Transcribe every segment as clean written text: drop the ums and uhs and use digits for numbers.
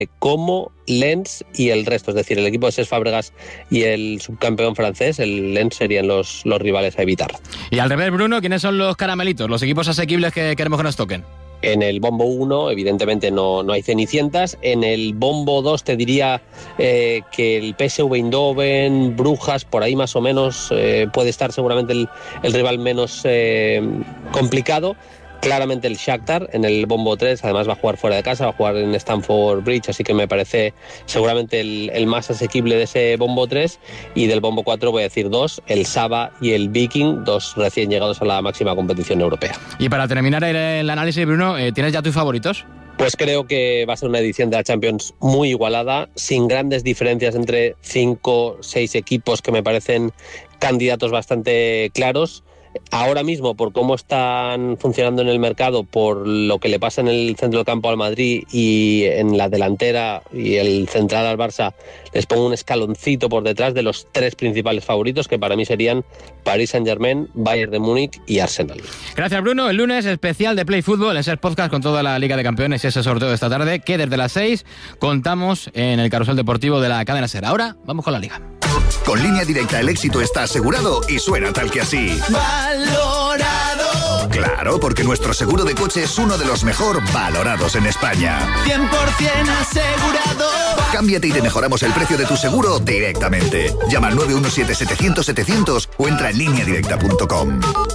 como Lens y el resto, es decir, el equipo de Cesc Fàbregas y el subcampeón francés, el Lens, serían los rivales a evitar. Y al revés, Bruno, ¿quiénes son los caramelitos, los equipos asequibles que queremos que nos toquen? En el bombo 1, evidentemente, no hay cenicientas. En el bombo 2 te diría que el PSV Eindhoven, Brujas, por ahí más o menos puede estar seguramente el rival menos complicado. Claramente el Shakhtar en el bombo 3, además va a jugar fuera de casa, va a jugar en Stamford Bridge, así que me parece seguramente el más asequible de ese bombo 3. Y del bombo 4 voy a decir 2, el Saba y el Viking, 2 recién llegados a la máxima competición europea. Y para terminar el análisis, Bruno, ¿tienes ya tus favoritos? Pues creo que va a ser una edición de la Champions muy igualada, sin grandes diferencias entre 5 o 6 equipos que me parecen candidatos bastante claros. Ahora mismo, por cómo están funcionando en el mercado, por lo que le pasa en el centro del campo al Madrid y en la delantera y el central al Barça, les pongo un escaloncito por detrás de los 3 principales favoritos, que para mí serían Paris Saint-Germain, Bayern de Múnich y Arsenal. Gracias, Bruno. El lunes especial de Play Fútbol, ese podcast con toda la Liga de Campeones y ese sorteo de esta tarde, que desde las 6 contamos en el carrusel deportivo de la cadena SER. Ahora vamos con la Liga. Con Línea Directa el éxito está asegurado y suena tal que así. ¡Valorado! Claro, porque nuestro seguro de coche es uno de los mejor valorados en España. 100% asegurado. Cámbiate y te mejoramos el precio de tu seguro directamente. Llama al 917-700-700 o entra en lineadirecta.com.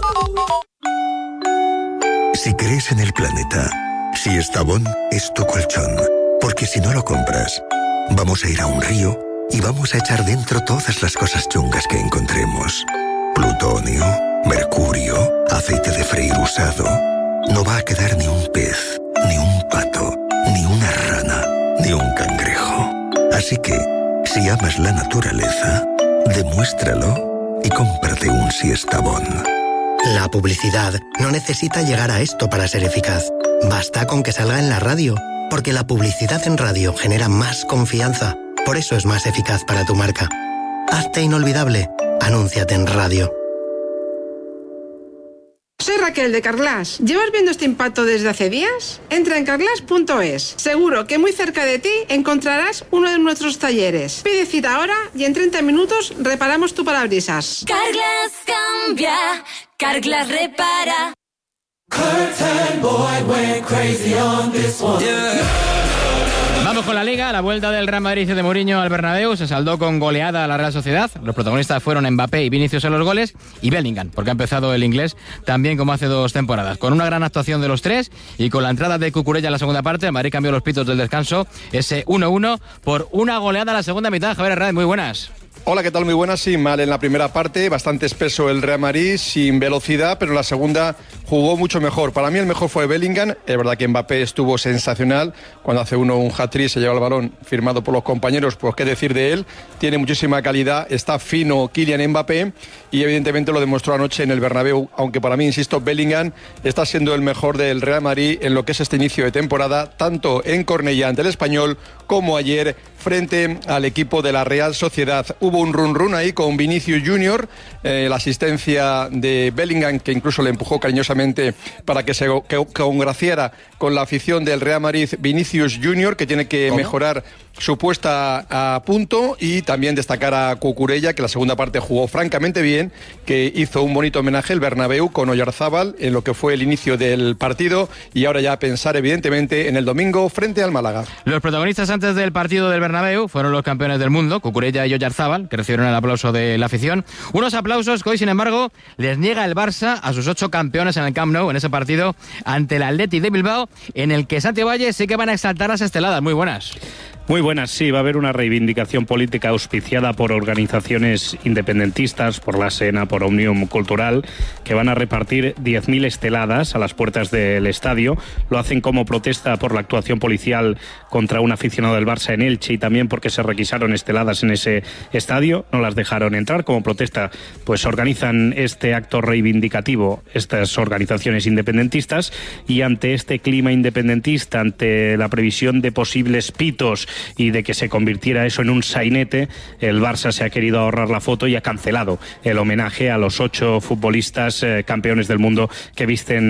Si crees en el planeta, si Estavón es tu colchón, porque si no lo compras, vamos a ir a un río y vamos a echar dentro todas las cosas chungas que encontremos. Plutonio, mercurio, aceite de freír usado. No va a quedar ni un pez, ni un pato, ni una rana, ni un cangrejo. Así que, si amas la naturaleza, demuéstralo y cómprate un Siestabón. La publicidad no necesita llegar a esto para ser eficaz. Basta con que salga en la radio, porque la publicidad en radio genera más confianza. Por eso es más eficaz para tu marca. Hazte inolvidable. Anúnciate en radio. Soy Raquel de Carglass. ¿Llevas viendo este impacto desde hace días? Entra en carglass.es. Seguro que muy cerca de ti encontrarás uno de nuestros talleres. Pide cita ahora y en 30 minutos reparamos tu parabrisas. Carglass cambia, Carglass repara. Curtain boy went crazy on this one. Yeah. Vamos con la Liga. La vuelta del Real Madrid de Mourinho al Bernabéu se saldó con goleada a la Real Sociedad. Los protagonistas fueron Mbappé y Vinicius en los goles y Bellingham, porque ha empezado el inglés también como hace 2 temporadas. Con una gran actuación de los 3 y con la entrada de Cucurella en la segunda parte, el Madrid cambió los pitos del descanso, ese 1-1 por una goleada en la segunda mitad. Javier Hernández, muy buenas. Hola, ¿qué tal? Muy buenas. Sí, mal en la primera parte, bastante espeso el Real Madrid, sin velocidad, pero en la segunda jugó mucho mejor. Para mí el mejor fue Bellingham. Es verdad que Mbappé estuvo sensacional. Cuando hace uno un hat-trick, se lleva el balón firmado por los compañeros, pues qué decir de él. Tiene muchísima calidad, está fino Kylian Mbappé y evidentemente lo demostró anoche en el Bernabéu, aunque para mí, insisto, Bellingham está siendo el mejor del Real Madrid en lo que es este inicio de temporada, tanto en Cornellá ante el Español como ayer frente al equipo de la Real Sociedad. Hubo un run-run ahí con Vinicius Junior, la asistencia de Bellingham, que incluso le empujó cariñosamente para que se congraciara con la afición del Real Madrid. Vinicius Junior, que tiene que mejorar su puesta a punto, y también destacar a Cucurella, que la segunda parte jugó francamente bien, que hizo un bonito homenaje el Bernabéu con Oyarzábal en lo que fue el inicio del partido, y ahora ya pensar evidentemente en el domingo frente al Málaga. Los protagonistas antes del partido del Bernabéu fueron los campeones del mundo, Cucurella y Oyarzábal, que recibieron el aplauso de la afición. Unos aplausos que hoy, sin embargo, les niega el Barça a sus 8 campeones en el Camp Nou, en ese partido ante el Athletic de Bilbao, en el que Santi Valle sí que van a exaltar las esteladas. Muy buenas. Muy buenas, sí, va a haber una reivindicación política auspiciada por organizaciones independentistas, por la Sena, por Òmnium Cultural, que van a repartir 10.000 esteladas a las puertas del estadio. Lo hacen como protesta por la actuación policial contra un aficionado del Barça en Elche y también porque se requisaron esteladas en ese estadio, no las dejaron entrar. Como protesta, pues organizan este acto reivindicativo estas organizaciones independentistas, y ante este clima independentista, ante la previsión de posibles pitos y de que se convirtiera eso en un sainete, el Barça se ha querido ahorrar la foto y ha cancelado el homenaje a los 8 futbolistas campeones del mundo que visten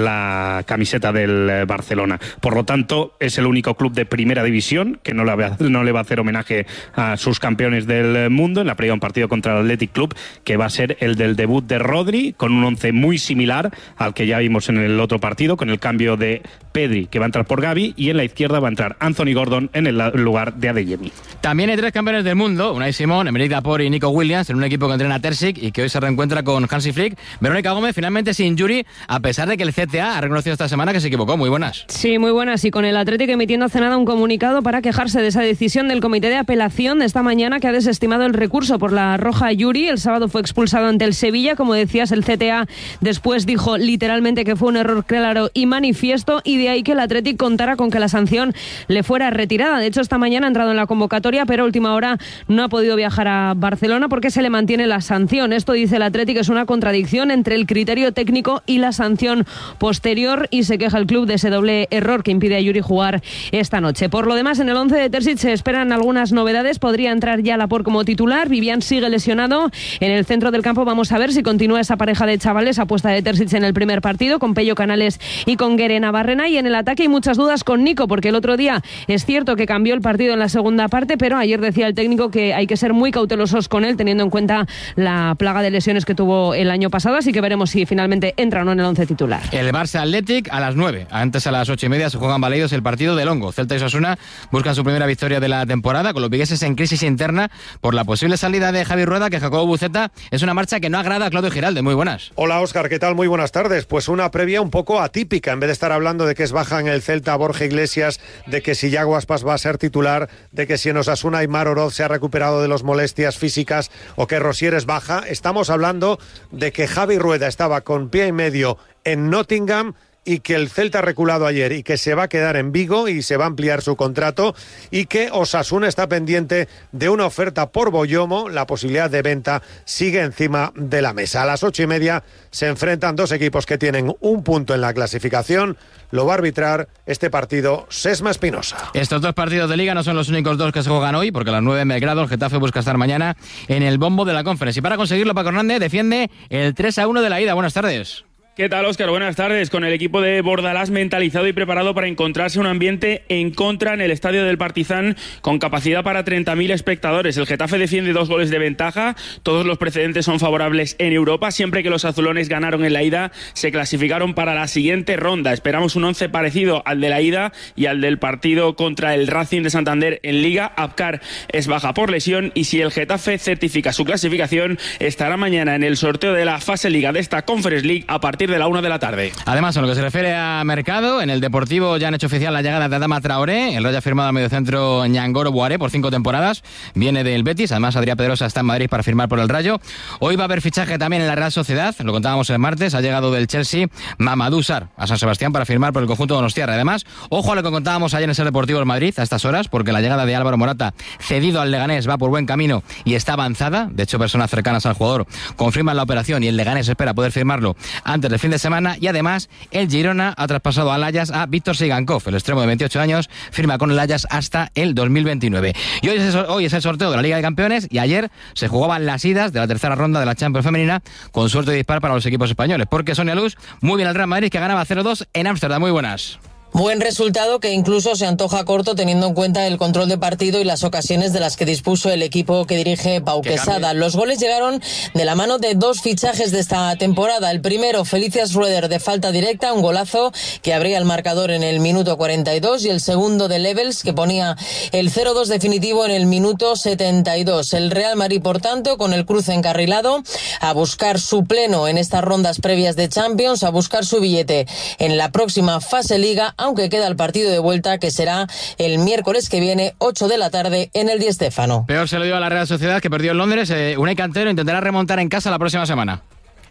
la camiseta del Barcelona. Por lo tanto, es el único club de primera división que no le va a hacer homenaje a sus campeones del mundo en la previa un partido contra el Athletic Club, que va a ser el del debut de Rodri, con un once muy similar al que ya vimos en el otro partido, con el cambio de Pedri, que va a entrar por Gavi, y en la izquierda va a entrar Anthony Gordon en el lugar de Adeyemi. También hay 3 campeones del mundo, Unai Simón, Emerick Laporte y Nico Williams, en un equipo que entrena Terzic y que hoy se reencuentra con Hansi Flick. Verónica Gómez finalmente sin Yuri, a pesar de que el CTA ha reconocido esta semana que se equivocó. Muy buenas. Sí, muy buenas, y con el Atlético emitiendo hace nada un comunicado para quejarse de esa decisión del comité de apelación de esta mañana, que ha desestimado el recurso por la roja a Yuri. El sábado fue expulsado ante el Sevilla, como decías, el CTA después dijo literalmente que fue un error claro y manifiesto, y de ahí que el Atlético contara con que la sanción le fuera retirada. De hecho, esta mañana ha entrado en la convocatoria, pero a última hora no ha podido viajar a Barcelona porque se le mantiene la sanción. Esto, dice el Atlético, es una contradicción entre el criterio técnico y la sanción posterior, y se queja el club de ese doble error que impide a Yuri jugar esta noche. Por lo demás, en el 11 de Terzic se esperan algunas novedades. Podría entrar ya Laporte como titular. Vivian sigue lesionado. En el centro del campo vamos a ver si continúa esa pareja de chavales, apuesta de Terzic en el primer partido, con Pello Canales y con Guere Navarrena. Y en el ataque hay muchas dudas con Nico, porque el otro día es cierto que cambió el partido en la segunda parte, pero ayer decía el técnico que hay que ser muy cautelosos con él, teniendo en cuenta la plaga de lesiones que tuvo el año pasado, así que veremos si finalmente entra o no en el 11 titular. El Barça Athletic a las 9, antes a las 8:30 se juegan Baleidos el partido del Hongo. Celta y Osasuna buscan su primera victoria de la temporada, con los vigueses en crisis interna por la posible salida de Javi Rueda, que Jacobo Buceta es una marcha que no agrada a Claudio Giralde. Muy buenas. Hola Óscar, ¿qué tal? Muy buenas tardes. Pues una previa un poco atípica, en vez de estar hablando de que es baja en el Celta Borja Iglesias, de que si Yago Aspas va a ser titular, de que si en Osasuna Aimar Oroz se ha recuperado de las molestias físicas o que Rosier es baja, estamos hablando de que Javi Rueda estaba con pie y medio en Nottingham y que el Celta ha reculado ayer y que se va a quedar en Vigo y se va a ampliar su contrato, y que Osasuna está pendiente de una oferta por Boyomo. La posibilidad de venta sigue encima de la mesa. A las 8:30 se enfrentan dos equipos que tienen un punto en la clasificación. Lo va a arbitrar este partido Sesma Espinosa. Estos dos partidos de Liga no son los únicos dos que se juegan hoy, porque a las 9 en Belgrado el Getafe busca estar mañana en el bombo de la Conference. Y para conseguirlo, Paco Hernández defiende el 3-1 de la ida. Buenas tardes. ¿Qué tal, Óscar? Buenas tardes. Con el equipo de Bordalás mentalizado y preparado para encontrarse un ambiente en contra en el estadio del Partizan, con capacidad para 30.000 espectadores. El Getafe defiende 2 goles de ventaja. Todos los precedentes son favorables en Europa. Siempre que los azulones ganaron en la ida, se clasificaron para la siguiente ronda. Esperamos un 11 parecido al de la ida y al del partido contra el Racing de Santander en Liga. Abkar es baja por lesión, y si el Getafe certifica su clasificación, estará mañana en el sorteo de la fase Liga de esta Conference League a partir de la 1 de la tarde. Además, en lo que se refiere a mercado, en el Deportivo ya han hecho oficial la llegada de Adama Traoré. El Rayo ha firmado al mediocentro Ñangoro Boaré por 5 temporadas. Viene del Betis. Además, Adrián Pedrosa está en Madrid para firmar por el Rayo. Hoy va a haber fichaje también en la Real Sociedad. Lo contábamos el martes. Ha llegado del Chelsea Mamadou Sarr a San Sebastián para firmar por el conjunto donostiarra. Además, ojo a lo que contábamos ayer en Ser Deportivo en Madrid a estas horas, porque la llegada de Álvaro Morata, cedido al Leganés, va por buen camino y está avanzada. De hecho, personas cercanas al jugador confirman la operación y el Leganés espera poder firmarlo antes del fin de semana. Y además, el Girona ha traspasado al Ajax a Víctor Sigankov, el extremo de 28 años, firma con el Ajax hasta el 2029. Y hoy es el sorteo de la Liga de Campeones, y ayer se jugaban las idas de la tercera ronda de la Champions femenina, con suerte de dispar para los equipos españoles, porque Sonia Luz, muy bien el Real Madrid, que ganaba 0-2 en Ámsterdam. Muy buenas. Buen resultado que incluso se antoja corto teniendo en cuenta el control de partido y las ocasiones de las que dispuso el equipo que dirige Pau Quesada. Los goles llegaron de la mano de 2 fichajes de esta temporada. El primero, Felicias Rueder, de falta directa, un golazo que abría el marcador en el minuto 42, y el segundo de Levels, que ponía el 0-2 definitivo en el minuto 72. El Real Madrid, por tanto, con el cruce encarrilado, a buscar su pleno en estas rondas previas de Champions, a buscar su billete en la próxima fase Liga, aunque queda el partido de vuelta, que será el miércoles que viene, 8 de la tarde, en el Di Stéfano. Peor se lo dio a la Real Sociedad, que perdió en Londres. Unai Cantero intentará remontar en casa la próxima semana.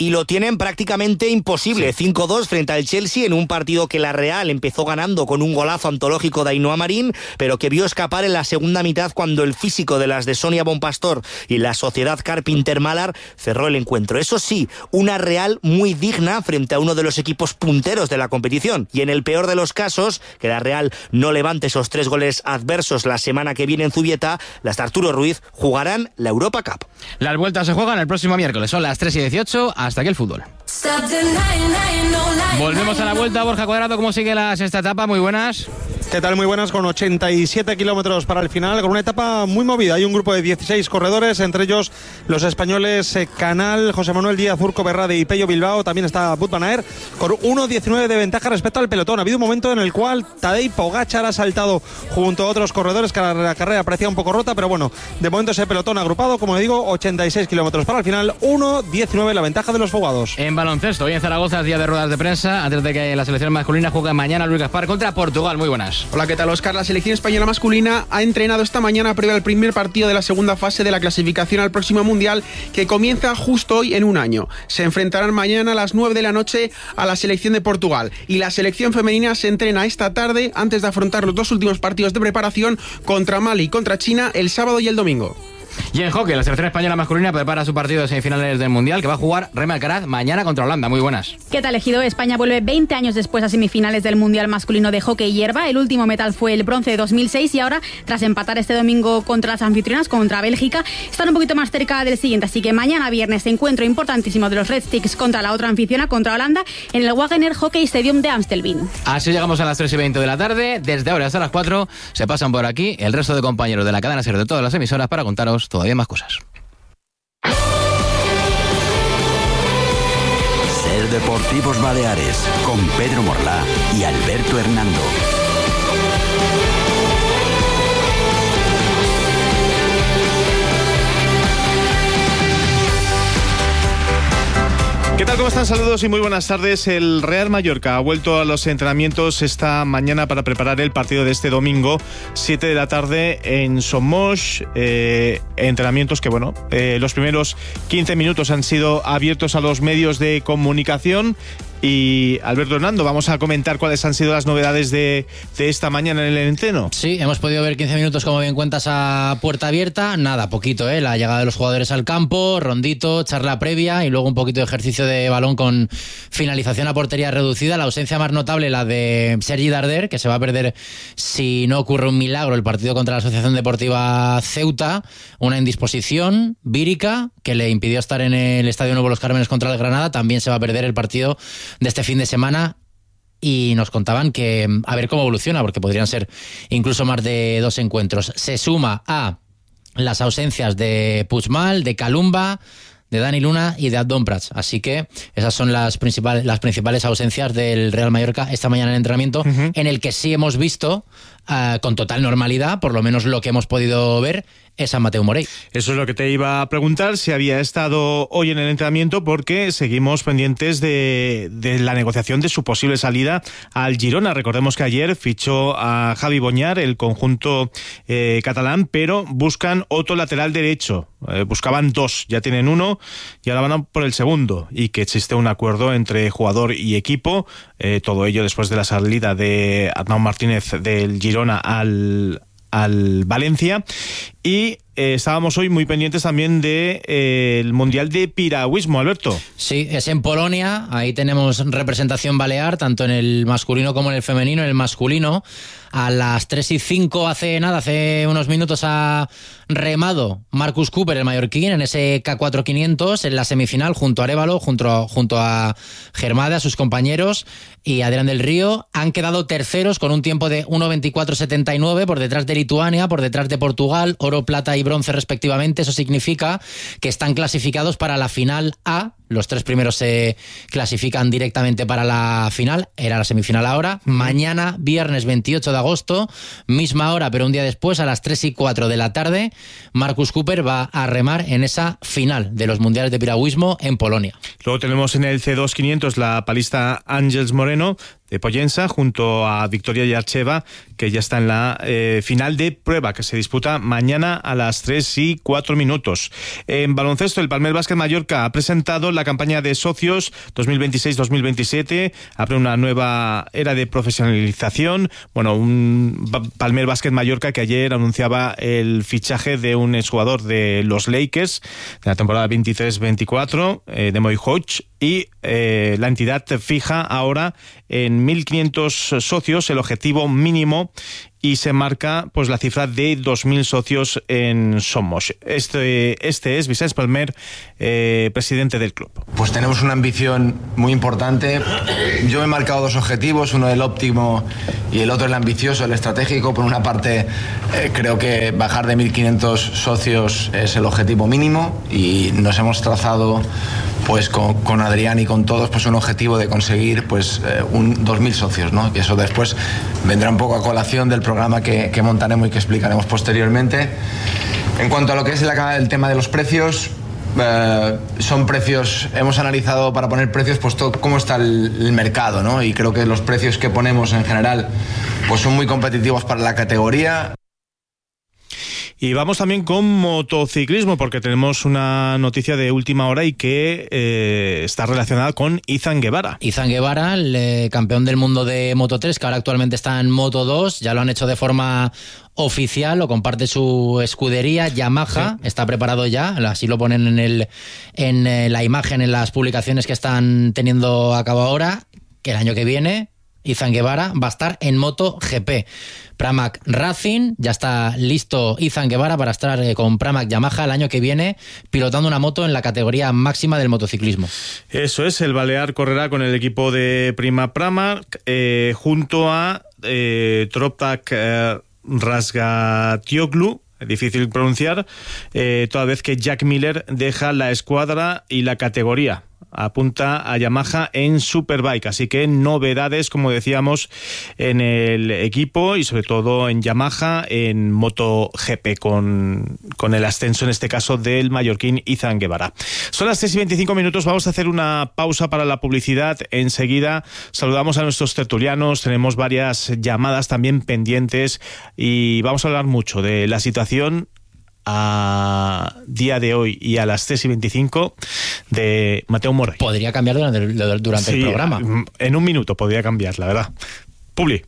y lo tienen prácticamente imposible. 5-2 frente al Chelsea en un partido que la Real empezó ganando con un golazo antológico de Ainhoa Marín, pero que vio escapar en la segunda mitad cuando el físico de las de Sonia Bonpastor y la Sociedad Carpinter-Malar cerró el encuentro. Eso sí, una Real muy digna frente a uno de los equipos punteros de la competición. Y en el peor de los casos, que la Real no levante esos 3 goles adversos la semana que viene en Zubieta, las de Arturo Ruiz jugarán la Europa Cup. Las vueltas se juegan el próximo miércoles, son las 3:18, hasta aquí el fútbol. Volvemos a la vuelta. Borja Cuadrado, ¿cómo sigue la sexta etapa? Muy buenas. ¿Qué tal? Muy buenas, con 87 kilómetros para el final, con una etapa muy movida. Hay un grupo de 16 corredores, entre ellos los españoles Canal, José Manuel Díaz, Urco Berrade y Pello Bilbao. También está Wout van Aert, con 1:19 de ventaja respecto al pelotón. Ha habido un momento en el cual Tadej Pogačar ha saltado junto a otros corredores, que la carrera parecía un poco rota, pero bueno, de momento ese pelotón agrupado, como digo, 86 kilómetros para el final, 1:19 la ventaja de los foguados. En baloncesto, hoy en Zaragoza, día de ruedas de prensa, antes de que la selección masculina juegue mañana Luis Gaspar contra Portugal. Muy buenas. Hola, ¿qué tal, Óscar? La selección española masculina ha entrenado esta mañana previo al primer partido de la segunda fase de la clasificación al próximo Mundial, que comienza justo hoy en un año. Se enfrentarán mañana a las 9 de la noche a la selección de Portugal, y la selección femenina se entrena esta tarde antes de afrontar los 2 últimos partidos de preparación contra Mali y contra China el sábado y el domingo. Y en hockey, la selección española masculina prepara su partido de semifinales del Mundial, que va a jugar Remy Alcaraz mañana contra Holanda. Muy buenas. ¿Qué tal, Ejido? España vuelve 20 años después a semifinales del Mundial masculino de hockey hierba. El último metal fue el bronce de 2006 y ahora, tras empatar este domingo contra las anfitrionas, contra Bélgica, están un poquito más cerca del siguiente. Así que mañana viernes, encuentro importantísimo de los Red Sticks contra la otra anfitriona, contra Holanda, en el Wagener Hockey Stadium de Amstelveen. Así llegamos a las 3:20 de la tarde. Desde ahora hasta las 4 se pasan por aquí el resto de compañeros de la cadena SER de todas las emisoras para contaros todavía más cosas. Ser Deportivos Baleares, con Pedro Morlá y Alberto Hernando. ¿Qué tal? ¿Cómo están? Saludos y muy buenas tardes. El Real Mallorca ha vuelto a los entrenamientos esta mañana para preparar el partido de este domingo, 7 de la tarde en Somos. Entrenamientos que, bueno, los primeros 15 minutos han sido abiertos a los medios de comunicación. Y Alberto Hernando, vamos a comentar cuáles han sido las novedades de esta mañana en el entreno. Sí, hemos podido ver 15 minutos, como bien cuentas, a puerta abierta. Nada, poquito, la llegada de los jugadores al campo, rondito, charla previa y luego un poquito de ejercicio de balón con finalización a portería reducida. La ausencia más notable, la de Sergi Darder, que se va a perder si no ocurre un milagro el partido contra la Asociación Deportiva Ceuta. Una indisposición vírica que le impidió estar en el Estadio Nuevo Los Cármenes contra el Granada. También se va a perder el partido de este fin de semana, y nos contaban que a ver cómo evoluciona, porque podrían ser incluso más de 2 encuentros. Se suma a las ausencias de Puigmal, de Calumba, de Dani Luna y de Adon Prats. Así que esas son las principales ausencias del Real Mallorca esta mañana en entrenamiento, en el que sí hemos visto con total normalidad, por lo menos lo que hemos podido ver, es a Mateu Morey. Eso es lo que te iba a preguntar, si había estado hoy en el entrenamiento, porque seguimos pendientes de la negociación de su posible salida al Girona. Recordemos que ayer fichó a Javi Boñar, el conjunto catalán, pero buscan otro lateral derecho. Buscaban 2, ya tienen 1 y ahora van a por el segundo, y que existe un acuerdo entre jugador y equipo. Todo ello después de la salida de Adnan Martínez del Girona al Valencia. Y estábamos hoy muy pendientes también del Mundial de Piragüismo, Alberto. Sí, es en Polonia. Ahí tenemos representación balear, tanto en el masculino como en el femenino. En el masculino, a las 3:05 hace unos minutos, ha remado Marcus Cooper, el mallorquín, en ese K4 500 en la semifinal, junto a Arévalo, junto a Germade, a sus compañeros, y Adrián del Río. Han quedado terceros con un tiempo de 1:24.79, por detrás de Lituania, por detrás de Portugal, oro, plata y bronce respectivamente. Eso significa que están clasificados para la final A. Los 3 primeros se clasifican directamente para la final. Era la semifinal ahora. Mañana, viernes 28 de agosto, misma hora, pero un día después, a las 3:04 de la tarde, Marcus Cooper va a remar en esa final de los Mundiales de Piragüismo en Polonia. Luego tenemos en el C2 500 la palista Ángels Moreno, de Pollensa, junto a Victoria Yarcheva, que ya está en la final de prueba, que se disputa mañana a las 3:04. En baloncesto, el Palmer Básquet Mallorca ha presentado la campaña de socios 2026-2027, abre una nueva era de profesionalización. Bueno, un Palmer Básquet Mallorca que ayer anunciaba el fichaje de un exjugador de los Lakers de la temporada 23-24, de Moy Hodge, y la entidad fija ahora en 1.500 socios el objetivo mínimo y se marca pues la cifra de 2.000 socios en Somos. Este es Vicente Palmer, presidente del club. Pues tenemos una ambición muy importante. Yo he marcado dos objetivos, uno el óptimo y el otro el ambicioso, el estratégico. Por una parte, creo que bajar de 1.500 socios es el objetivo mínimo y nos hemos trazado pues con Adrián y con todos pues un objetivo de conseguir pues 2.000 socios, ¿no? Y eso después vendrá un poco a colación del programa que montaremos y que explicaremos posteriormente. En cuanto a lo que es el tema de los precios, son precios, hemos analizado para poner precios pues cómo está el mercado, ¿no? Y creo que los precios que ponemos en general pues son muy competitivos para la categoría. Y vamos también con motociclismo, porque tenemos una noticia de última hora y que está relacionada con Izan Guevara. Izan Guevara, el campeón del mundo de Moto 3, que ahora actualmente está en Moto 2, ya lo han hecho de forma oficial, lo comparte su escudería Yamaha, sí. Está preparado ya, así lo ponen en la imagen, en las publicaciones que están teniendo a cabo ahora, que el año que viene Izan Guevara va a estar en MotoGP. Pramac Racing, ya está listo Izan Guevara para estar con Pramac Yamaha el año que viene pilotando una moto en la categoría máxima del motociclismo. Eso es, el balear correrá con el equipo de Prima Pramac junto a Troptak Razgatioglu, difícil pronunciar, toda vez que Jack Miller deja la escuadra y la categoría. Apunta a Yamaha en Superbike, así que novedades, como decíamos, en el equipo y sobre todo en Yamaha en MotoGP con el ascenso en este caso del mallorquín Izan Guevara. Son las 3:25, vamos a hacer una pausa para la publicidad. Enseguida saludamos a nuestros tertulianos, tenemos varias llamadas también pendientes y vamos a hablar mucho de la situación a día de hoy y a las 3:25 de Mateu Morey. Podría cambiar durante el programa. En un minuto podría cambiar, la verdad. Publi.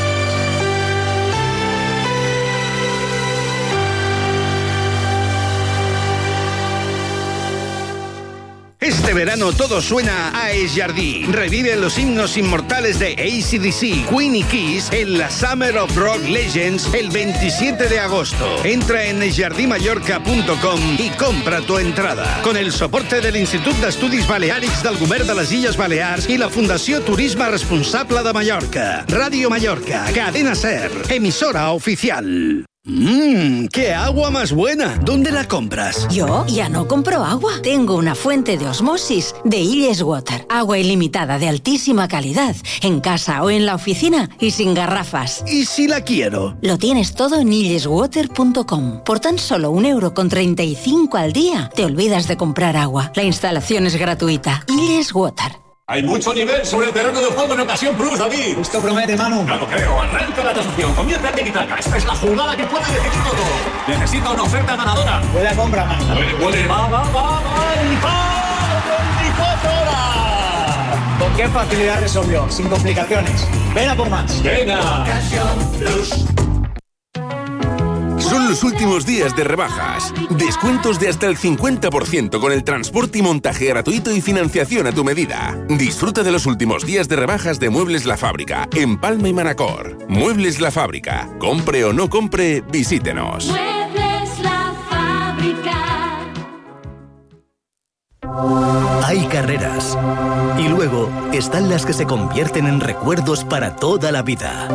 Este verano todo suena a Es Jardí. Revive los himnos inmortales de AC/DC, Queen y Kiss en la Summer of Rock Legends el 27 de agosto. Entra en esjardimallorca.com y compra tu entrada. Con el soporte del Institut d'Estudis Baleàrics del Govern de les Illes Balears y la Fundació Turisme Responsable de Mallorca. Radio Mallorca, Cadena Ser, emisora oficial. ¡Qué agua más buena! ¿Dónde la compras? Yo ya no compro agua. Tengo una fuente de osmosis de Illes Water. Agua ilimitada de altísima calidad, en casa o en la oficina y sin garrafas. ¿Y si la quiero? Lo tienes todo en illeswater.com. Por tan solo €1,35 al día, te olvidas de comprar agua. La instalación es gratuita. Illes Water. Hay mucho nivel sobre el terreno de juego en Ocasión Plus, David. Esto promete, Manu. No lo creo. Arranca la tasación. Comienza el tiki-taka. Esta es la jugada que puede decidir todo. Necesita una oferta ganadora. Buena compra, Manu. Puede. Va. 24 horas. ¿Con qué facilidad resolvió? Sin complicaciones. Ven a por más. Venga. Ocasión Plus. Son los últimos días de rebajas. Descuentos de hasta el 50% con el transporte y montaje gratuito y financiación a tu medida. Disfruta de los últimos días de rebajas de Muebles La Fábrica en Palma y Manacor. Muebles La Fábrica. Compre o no compre, visítenos. Muebles La Fábrica. Hay carreras. Y luego están las que se convierten en recuerdos para toda la vida.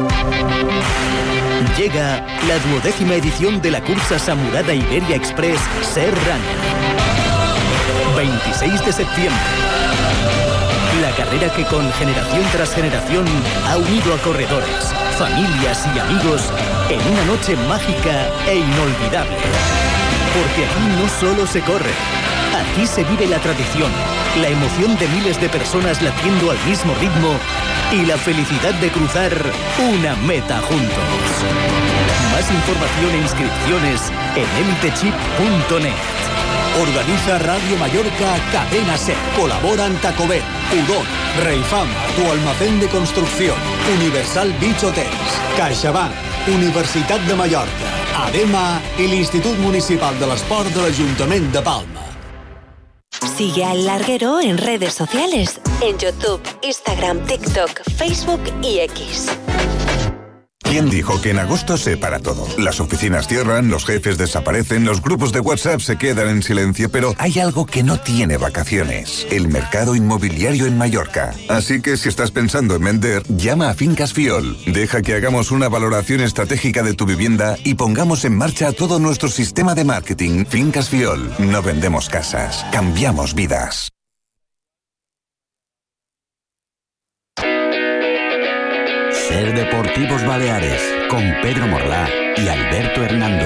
Llega la 12ª edición de la cursa Samurada Iberia Express Ser Runner. 26 de septiembre. La carrera que con generación tras generación ha unido a corredores, familias y amigos en una noche mágica e inolvidable. Porque aquí no solo se corre, Aquí se vive la tradición, la emoción de miles de personas latiendo al mismo ritmo y la felicidad de cruzar una meta juntos. Más información e inscripciones en elitechip.net. Organiza Radio Mallorca Cadena Ser. Colaboran Tacobel, Udon, Reifam, Tu Almacén de Construcción, Universal Beach Hotels, CaixaBank, Universitat de Mallorca, ADEMA y l'Institut Municipal de l'Esport de l'Ajuntament de Palma. Sigue a El Larguero en redes sociales, en YouTube, Instagram, TikTok, Facebook y X. ¿Quién dijo que en agosto se para todo? Las oficinas cierran, los jefes desaparecen, los grupos de WhatsApp se quedan en silencio, pero hay algo que no tiene vacaciones: el mercado inmobiliario en Mallorca. Así que si estás pensando en vender, llama a Fincas Fiol. Deja que hagamos una valoración estratégica de tu vivienda y pongamos en marcha todo nuestro sistema de marketing. Fincas Fiol. No vendemos casas, cambiamos vidas. Ser Deportivos Baleares, con Pedro Morlá y Alberto Hernando.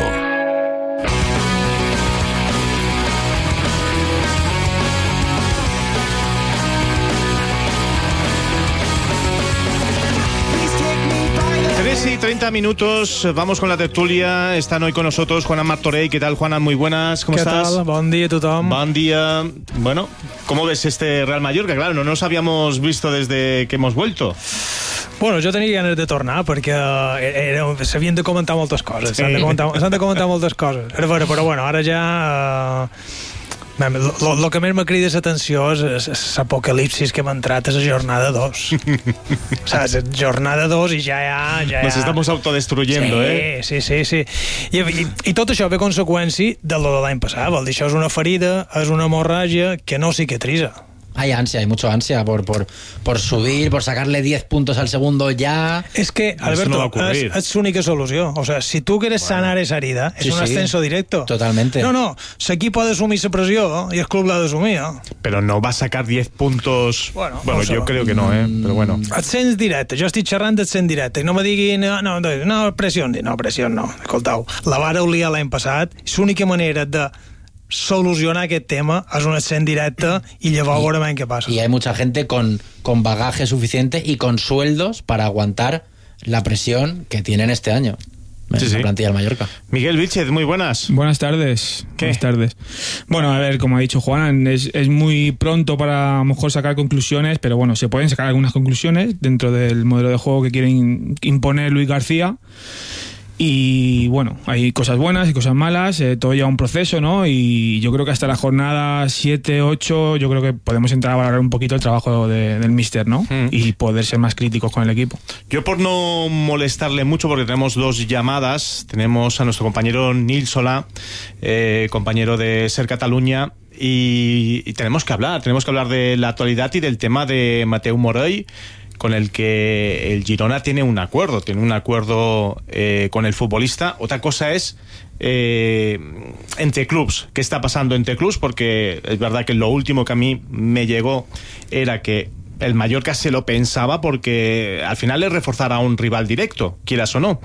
Sí, 30 minutos, vamos con la tertulia. Están hoy con nosotros Juan Martorell. ¿Qué tal, Juan? Muy buenas, ¿cómo estás? ¿Qué tal? Bon dia a tothom. Bon día. Bueno, ¿cómo ves este Real Mallorca? Claro, no nos habíamos visto desde que hemos vuelto. Bueno, jo tenia ganes de tornar perquè s'havien de comentar moltes coses. S'han de comentar moltes coses. Però bueno, ara ja... Lo que més me crida l'atenció és l'apocalipsis que hem entrat a la jornada 2. Saps? Jornada 2 i ja... Nos estamos autodestruyendo, sí, Sí. I tot això ve conseqüència de lo de l'any passat. Vol dir, això és una ferida, és una hemorràgia que no cicatritza. Hay ansia, hay mucha ansia por subir, por sacarle 10 puntos al segundo ya. Es que, Alberto, es su única solución. O sea, si tú quieres sanar esa herida, es un ascenso directo. Totalmente. No, l'equip ha d'assumir la pressió i el club l'ha d'assumir. Pero no va a sacar 10 puntos. Bueno, yo creo que no, pero bueno. Ascens directe, jo estic xerrant d'ascens directe. I no me diguin, no, pressió no. Escoltau, la vàreu liar l'any passat, és l'única manera de solucionar aquest tema és un ascens directe y llavors veurem què passa. Y hay mucha gente con bagaje suficiente y con sueldos para aguantar la presión que tienen este año. La plantilla del Mallorca. Miguel Vilchez, muy buenas. Buenas tardes. ¿Qué? Buenas tardes. Bueno, a ver, como ha dicho Juan, es muy pronto para a lo mejor sacar conclusiones, pero bueno, se pueden sacar algunas conclusiones dentro del modelo de juego que quieren imponer Luis García. Y bueno, hay cosas buenas y cosas malas, todo lleva un proceso, ¿no? Y yo creo que hasta la jornada 7, 8 yo creo que podemos entrar a valorar un poquito el trabajo del míster, ¿no? Y poder ser más críticos con el equipo. Yo, por no molestarle mucho, porque tenemos dos llamadas, tenemos a nuestro compañero Nil Solà, compañero de Ser Catalunya, y tenemos que hablar de la actualidad y del tema de Mateu Morell, con el que el Girona tiene un acuerdo con el futbolista. Otra cosa es entre clubs, qué está pasando entre clubs, porque es verdad que lo último que a mí me llegó era que el Mallorca se lo pensaba porque al final es reforzar a un rival directo, quieras o no.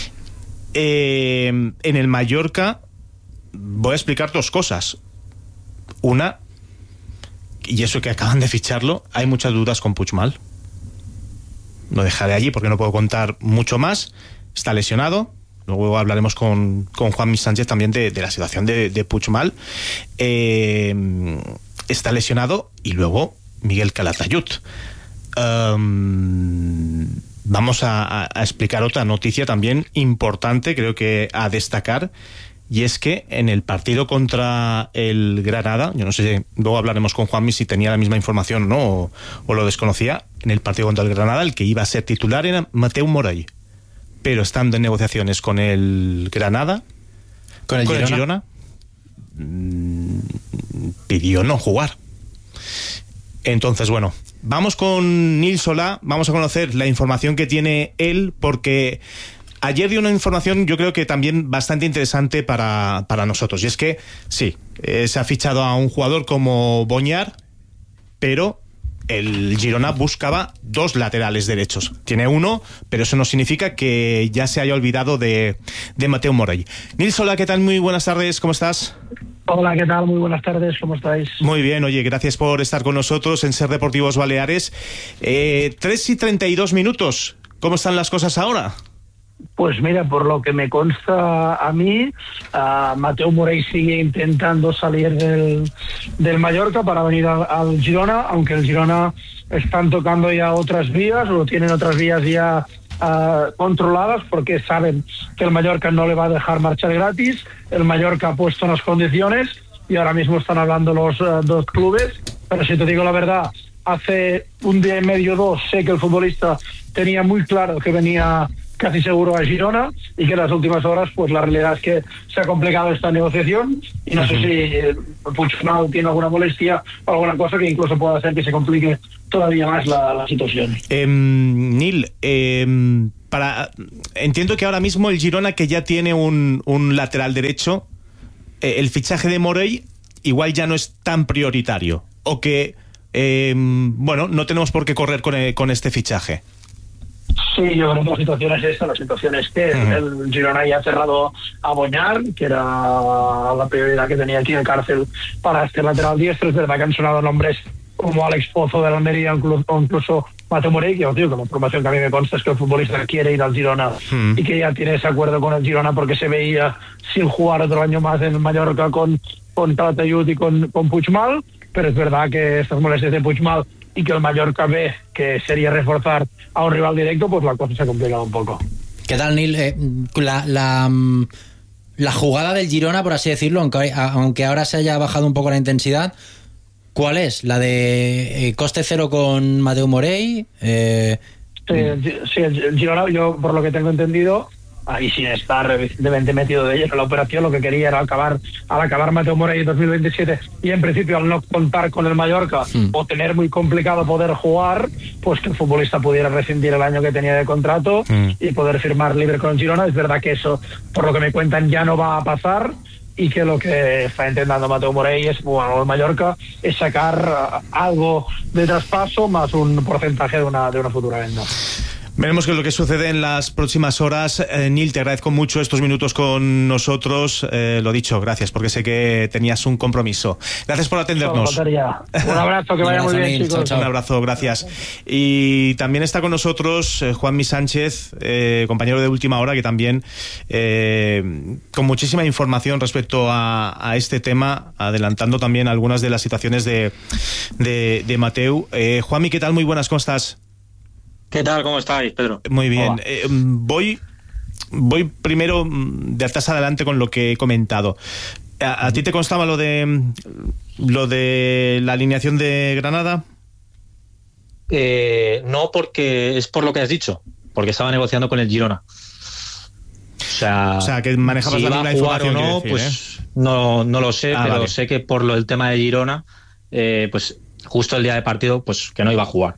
En el Mallorca voy a explicar dos cosas. Una, y eso que acaban de ficharlo, hay muchas dudas con Puigmal. Lo dejaré allí porque no puedo contar mucho más. Está lesionado. Luego hablaremos con Juanmi Sánchez también de la situación de Puigmal. Está lesionado. Y luego Miguel Calatayud. Vamos a explicar otra noticia también importante, creo que a destacar. Y es que en el partido contra el Granada, yo no sé, luego hablaremos con Juanmi si tenía la misma información o no, o lo desconocía, en el partido contra el Granada el que iba a ser titular era Mateu Morell, pero estando en negociaciones con el Granada, con el Girona, pidió no jugar. Entonces, bueno, vamos con Nil Solà, vamos a conocer la información que tiene él, porque ayer dio una información yo creo que también bastante interesante para nosotros, y es que sí, se ha fichado a un jugador como Boñar, pero el Girona buscaba dos laterales derechos. Tiene uno, pero eso no significa que ya se haya olvidado de Mateu Morell. Nil Solà, ¿qué tal? Muy buenas tardes, ¿cómo estás? Hola, ¿qué tal? Muy buenas tardes, ¿cómo estáis? Muy bien, oye, gracias por estar con nosotros en Ser Deportivos Baleares. 3:32 minutos, ¿cómo están las cosas ahora? Pues mira, por lo que me consta a mí, Mateu Morey sigue intentando salir del Mallorca para venir al Girona, aunque el Girona están tocando ya otras vías, o tienen otras vías ya controladas, porque saben que el Mallorca no le va a dejar marchar gratis. El Mallorca ha puesto unas condiciones y ahora mismo están hablando los dos clubes, pero si te digo la verdad, hace un día y medio, 2, sé que el futbolista tenía muy claro que venía casi seguro a Girona, y que en las últimas horas pues la realidad es que se ha complicado esta negociación y no sé si Puigmal tiene alguna molestia o alguna cosa que incluso pueda hacer que se complique todavía más la situación. Nil, entiendo que ahora mismo el Girona, que ya tiene un lateral derecho, el fichaje de Morey igual ya no es tan prioritario, o que no tenemos por qué correr con este fichaje. Sí, yo creo que la situación es esta. La situación es que el Girona ya ha cerrado a Boñar, que era la prioridad que tenía aquí en cárcel para este lateral diestro. Es verdad que han sonado nombres como Alex Pozo de la Almería o incluso Mateu Morey, que os digo que la información que a mí me consta es que el futbolista quiere ir al Girona y que ya tiene ese acuerdo con el Girona porque se veía sin jugar otro año más en Mallorca con Calatayud y con Puigmal. Pero es verdad que estas molestias de Puigmal y que el Mallorca ve que sería reforzar a un rival directo, pues la cosa se ha complicado un poco. ¿Qué tal, Nil? La jugada del Girona, por así decirlo, aunque ahora se haya bajado un poco la intensidad, ¿cuál es? ¿La de coste cero con Mateu Morey? Sí, el Girona, yo por lo que tengo entendido, y sin estar evidentemente metido de ello en la operación, lo que quería era al acabar Mateu Morey en 2027 y en principio al no contar con el Mallorca o tener muy complicado poder jugar, pues que el futbolista pudiera rescindir el año que tenía de contrato y poder firmar libre con el Girona. Es verdad que eso, por lo que me cuentan, ya no va a pasar, y que lo que está intentando Mateu Morey es, el Mallorca, es sacar algo de traspaso más un porcentaje de una futura venta. Veremos qué es lo que sucede en las próximas horas. Nil, te agradezco mucho estos minutos con nosotros. Lo dicho, gracias, porque sé que tenías un compromiso. Gracias por atendernos. Un abrazo, que vaya muy bien, chicos. Chao, chao. Un abrazo, gracias. Y también está con nosotros Juanmi Sánchez, compañero de Última Hora, que también con muchísima información respecto a este tema, adelantando también algunas de las situaciones de Mateu. Juanmi, ¿qué tal? Muy buenas, ¿cómo estás? ¿Qué tal? ¿Cómo estáis, Pedro? Muy bien. Voy primero de atrás adelante con lo que he comentado. ¿A ti te constaba lo de la alineación de Granada? No, porque es por lo que has dicho, porque estaba negociando con el Girona. O sea que manejabas la misma información. O no, decir, pues no lo sé, pero vale. Sé que por el tema de Girona, pues justo el día de partido, pues que no iba a jugar.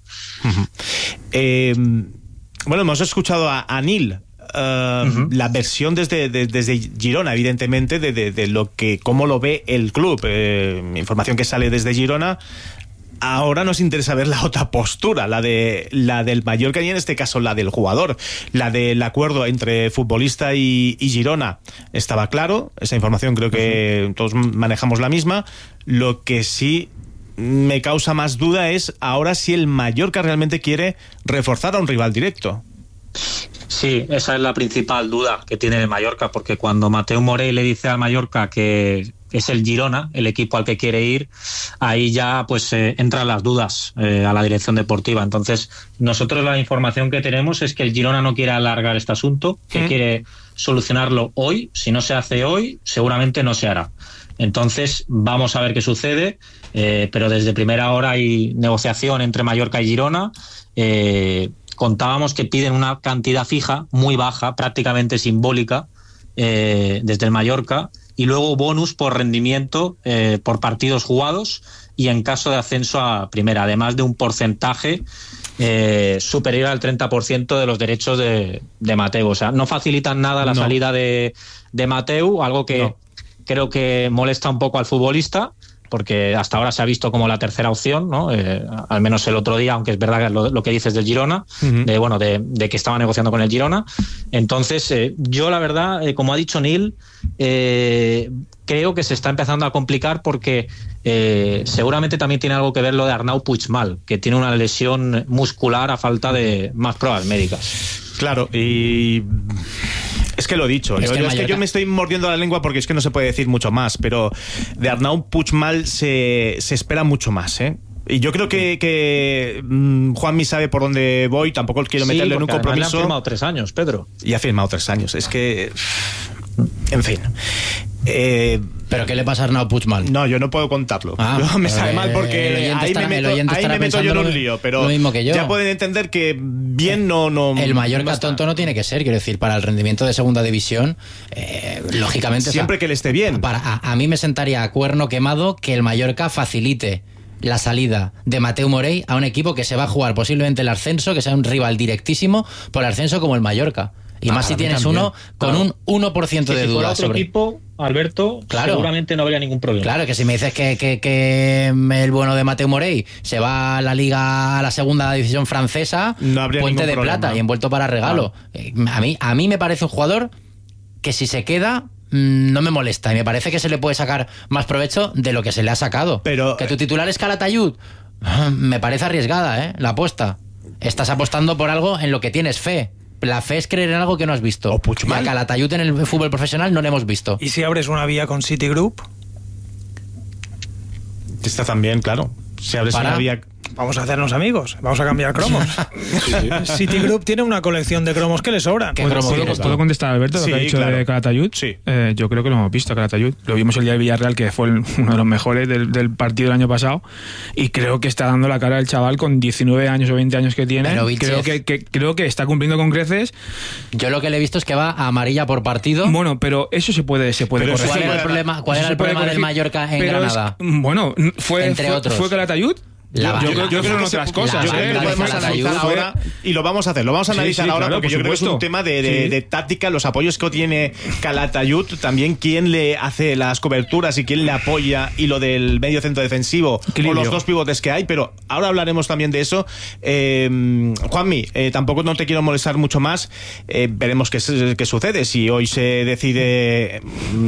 Bueno, hemos escuchado a Nil, la versión desde Girona, evidentemente, de cómo lo ve el club. Información que sale desde Girona. Ahora nos interesa ver la otra postura, la del Mallorca, y en este caso la del jugador, la del acuerdo entre futbolista y Girona. Estaba claro, esa información creo que todos manejamos la misma. Lo que sí me causa más duda es ahora si el Mallorca realmente quiere reforzar a un rival directo. Sí, esa es la principal duda que tiene el Mallorca, porque cuando Mateu Morey le dice al Mallorca que es el Girona el equipo al que quiere ir, ahí ya pues entran las dudas a la dirección deportiva. Entonces nosotros la información que tenemos es que el Girona no quiere alargar este asunto, que quiere solucionarlo hoy. Si no se hace hoy, seguramente no se hará. Entonces vamos a ver qué sucede, pero desde primera hora hay negociación entre Mallorca y Girona. Contábamos que piden una cantidad fija, muy baja, prácticamente simbólica, desde el Mallorca, y luego bonus por rendimiento, por partidos jugados y en caso de ascenso a primera, además de un porcentaje superior al 30% de los derechos de Mateu. O sea, no facilitan nada la salida de Mateu, algo que creo que molesta un poco al futbolista, porque hasta ahora se ha visto como la tercera opción, ¿no? Al menos el otro día, aunque es verdad lo que dices del Girona, de que estaba negociando con el Girona. Entonces, yo la verdad, como ha dicho Nil, creo que se está empezando a complicar porque seguramente también tiene algo que ver lo de Arnau Puigmal, que tiene una lesión muscular a falta de más pruebas médicas. Claro, y es que lo he dicho, es que yo me estoy mordiendo la lengua porque es que no se puede decir mucho más, pero de Arnau Puigmal se espera mucho más, ¿eh? Y yo creo que Juanmi sabe por dónde voy, tampoco quiero meterle en un compromiso. Le han firmado 3 años, Pedro. Y ha firmado 3 años, es que... En fin... ¿Pero qué le pasa a Arnau Puigmal? No, yo no puedo contarlo. Me sabe mal porque ahí me meto yo en un lío, pero lo mismo que yo. Ya pueden entender que bien no el Mallorca tonto no tiene que ser, quiero decir, para el rendimiento de segunda división, lógicamente... Siempre que le esté bien. A mí me sentaría a cuerno quemado que el Mallorca facilite la salida de Mateu Morey a un equipo que se va a jugar posiblemente el ascenso, que sea un rival directísimo por el ascenso como el Mallorca. Y más si tienes uno con un 1% de duda sobre otro equipo, Alberto, seguramente no habría ningún problema. Claro, que si me dices que el bueno de Mateu Morey se va a la liga, a la segunda división francesa, no habría puente de problema. plata y envuelto para regalo. A mí me parece un jugador que si se queda no me molesta y me parece que se le puede sacar más provecho de lo que se le ha sacado. Pero que tu titular es Calatayud, me parece arriesgada, la apuesta. Estás apostando por algo en lo que tienes fe. La fe es creer en algo que no has visto. Y a Calatayud en el fútbol profesional no lo hemos visto. ¿Y si abres una vía con Citigroup? Está también, claro. Si abres una vía... Vamos a hacernos amigos, vamos a cambiar cromos. Citigroup tiene una colección de cromos que le sobran. ¿Puedo contestar, Alberto, lo que ha dicho de Calatayud? Sí. Yo creo que lo hemos visto, Calatayud. Lo vimos el día de Villarreal, que fue uno de los mejores del partido del año pasado. Y creo que está dando la cara el chaval con 19 años o 20 años que tiene. Creo que está cumpliendo con creces. Yo lo que le he visto es que va a amarilla por partido. Bueno, pero eso se puede corregir. ¿Cuál era el problema del Mallorca en Granada? Fue Calatayud. Yo creo que son otras cosas. Yo creo que lo podemos analizar ahora y lo vamos a hacer. Lo vamos a analizar ahora porque yo creo que es un tema de táctica, los apoyos que tiene Calatayud, también quién le hace las coberturas y quién le apoya y lo del medio centro defensivo o los dos pivotes que hay, pero ahora hablaremos también de eso. Juanmi, tampoco no te quiero molestar mucho más. Veremos qué sucede, si hoy se decide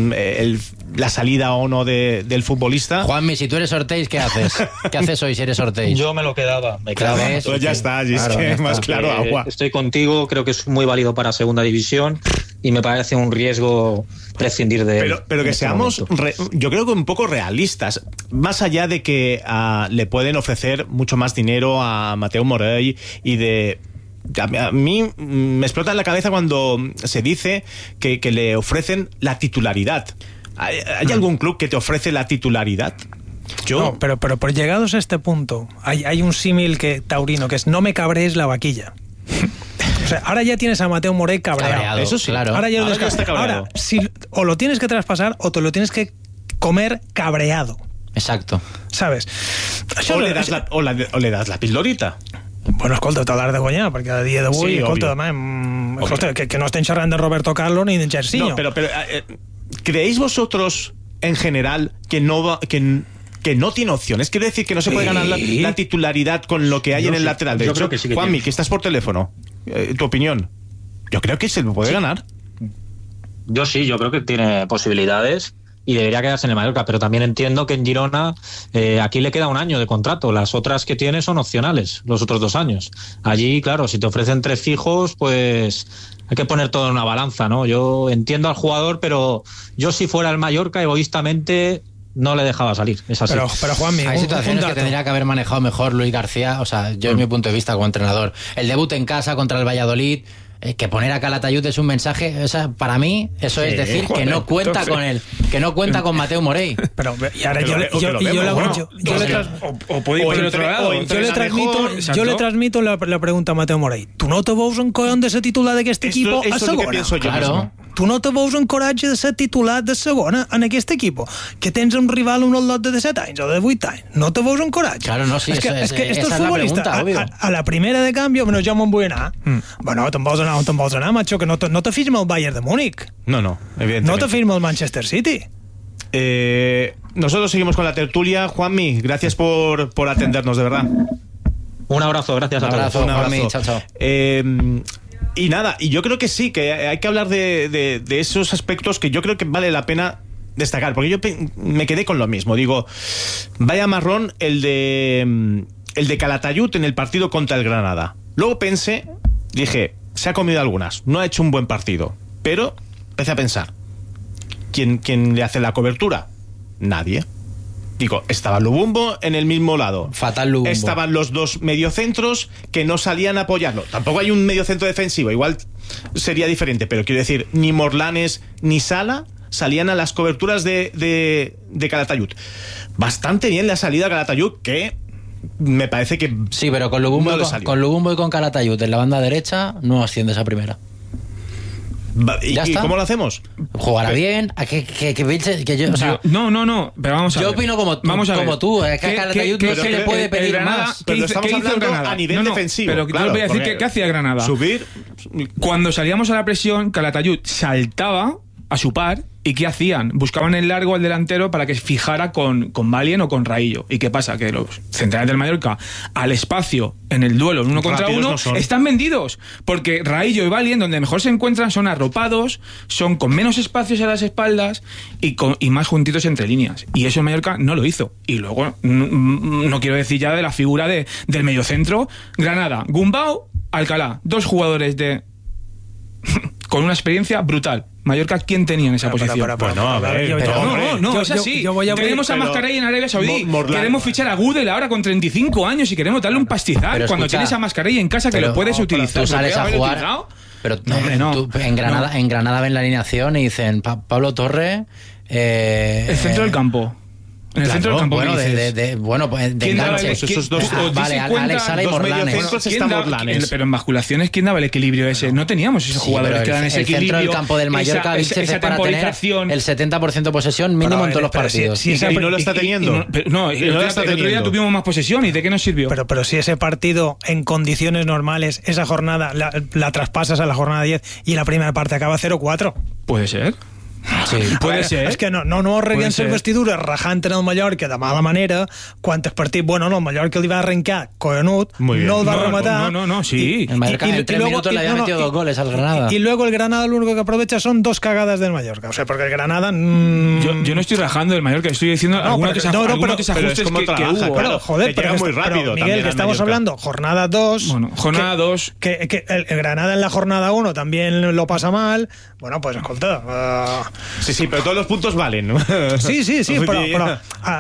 la salida o no del futbolista. Juanmi, si tú eres Ortiz, ¿qué haces? ¿Qué haces hoy si eres Ortiz? Yo me lo quedaba. Pues ya está, es que más claro agua. Estoy contigo, creo que es muy válido para segunda división y me parece un riesgo prescindir de él. Pero que seamos, yo creo que un poco realistas, más allá de que le pueden ofrecer mucho más dinero a Mateu Morey y de... A mí me explota en la cabeza cuando se dice que le ofrecen la titularidad. ¿Hay algún club que te ofrece la titularidad? No, pero por llegados a este punto hay un símil taurino que es no me cabrees la vaquilla. O sea, ahora ya tienes a Mateu Morey cabreado. Eso sí, claro. Ahora ya está cabreado. Ahora, o lo tienes que traspasar o te lo tienes que comer cabreado. Exacto. ¿Sabes? O le das la pildorita. Bueno, escolta, t'ho de guanyar, perquè a dia d'avui, escolta, que no estén xerrant de Roberto Carlos ni de Gersinho. No, pero ¿creéis vosotros en general que no tiene opciones? Quiero decir que no se puede ganar la titularidad con lo que hay en el lateral derecho. Yo creo que sí que Juanmi, que estás por teléfono, tu opinión. Yo creo que se lo puede ganar. Yo creo que tiene posibilidades y debería quedarse en el Mallorca, pero también entiendo que en Girona aquí le queda un año de contrato, las otras que tiene son opcionales, los otros 2 años. Allí, claro, si te ofrecen 3 fijos, pues hay que poner todo en una balanza, ¿no? Yo entiendo al jugador, pero yo si fuera el Mallorca, egoístamente no le dejaba salir, es así. Pero Juanmi, hay situaciones que tendría que haber manejado mejor Luis García, o sea, yo en mi punto de vista como entrenador. El debut en casa contra el Valladolid, que poner a Calatayud es un mensaje, o sea, para mí eso es decir que no cuenta con él, que no cuenta con Mateu Morey. Pero y ahora yo le transmito la pregunta a Mateu Morey. Tu no te veus en collon de ser titular d'aquest equipo a segona? Claro. Tu no te veus en coratge de ser titular de segona en aquest equipo, que tens un rival un lot de 17 anys o de 8 anys. No te veus en coratge. Claro, no, sí, es que estos esa futbolistas es la pregunta, a la primera de canvi, bueno, jo me'n vull anar. Bueno, te'n vols anar on te'n vols anar, macho, que no te firma el Bayern de Múnich. No, evidentemente. No te firma el Manchester City. Nosotros seguimos con la tertulia. Juanmi, gracias por atendernos, de verdad. Un abrazo, gracias a todos. Un abrazo, Juanmi, chao. Y nada, y yo creo que sí, que hay que hablar de esos aspectos que yo creo que vale la pena destacar, porque yo me quedé con lo mismo. Digo, vaya marrón el de Calatayud en el partido contra el Granada. Luego dije, se ha comido algunas, no ha hecho un buen partido. Pero empecé a pensar, ¿quién le hace la cobertura? Nadie. Digo, estaba Lubumbo en el mismo lado. Fatal Lubumbo. Estaban los dos mediocentros que no salían a apoyarlo. Tampoco hay un mediocentro defensivo, igual sería diferente, pero quiero decir, ni Morlanes ni Sala salían a las coberturas de Calatayud. Bastante bien la salida a Calatayud, que me parece que... Sí, pero con Lubumbo, con Lubumbo y con Calatayud en la banda derecha no asciendes a primera. ¿Y cómo lo hacemos? Jugará bien. Que yo, o sea, no, pero vamos a ver. Yo opino como tú. Que a Calatayud no se le puede pedir más. Pero estamos hablando a nivel defensivo. Pero yo os voy a decir ¿qué hacía Granada? Subir. Cuando salíamos a la presión, Calatayud saltaba a su par. ¿Y qué hacían? Buscaban el largo al delantero para que fijara con Valien o con Raillo. ¿Y qué pasa? Que los centrales del Mallorca, al espacio, en el duelo, en uno contra uno, están vendidos. Porque Raillo y Valien, donde mejor se encuentran, son arropados, son con menos espacios a las espaldas y más juntitos entre líneas. Y eso el Mallorca no lo hizo. Y luego, no quiero decir ya de la figura del mediocentro. Granada, Gumbau, Alcalá, dos jugadores con una experiencia brutal. Mallorca, ¿quién tenía en esa posición? No, es así. Queremos a Mascarell en Arabia Saudí. Queremos fichar a Gudel ahora con 35 años y queremos darle un pastizal cuando tienes a Mascarell en casa que lo puedes utilizar. Tú sales a jugar, pero tú, en Granada ven la alineación y dicen Pablo Torre... el centro del campo. En el centro del campo. Bueno, de enganche. Vale, Alex Sala y Morlanes. Pero en basculaciones, ¿quién daba el equilibrio ese? No teníamos esos jugadores que dan ese equilibrio. El centro del campo del Mallorca esa para tener el 70% de posesión mínimo en todos los partidos. Y no lo está teniendo. El otro día tuvimos más posesión. ¿Y de qué nos sirvió? Pero si ese partido, en condiciones normales, esa jornada la traspasas a la jornada 10 y la primera parte acaba 0-4. Puede ser. Sí, puede ser. És que no arrenquen les vestidures rajant en el Mallorca de mala manera. Quantes partits, no, el Mallorca li va arrencar collonut, no el va rematar. No, sí. El Mallorca en 3 minutos le había metido 2 goles al Granada. Y luego el Granada lo único que aprovecha son 2 cagadas del Mallorca. O sea, porque el Granada... Yo no estoy rajando del Mallorca, estoy diciendo algunos desajustes que hubo. Pero, joder, llega muy rápido. Miguel, que estamos hablando, jornada 2. Bueno, jornada 2. Que el Granada en la jornada 1 también lo pasa mal. Bueno, pues escolta... Sí, pero todos los puntos valen, ¿no? Sí, pero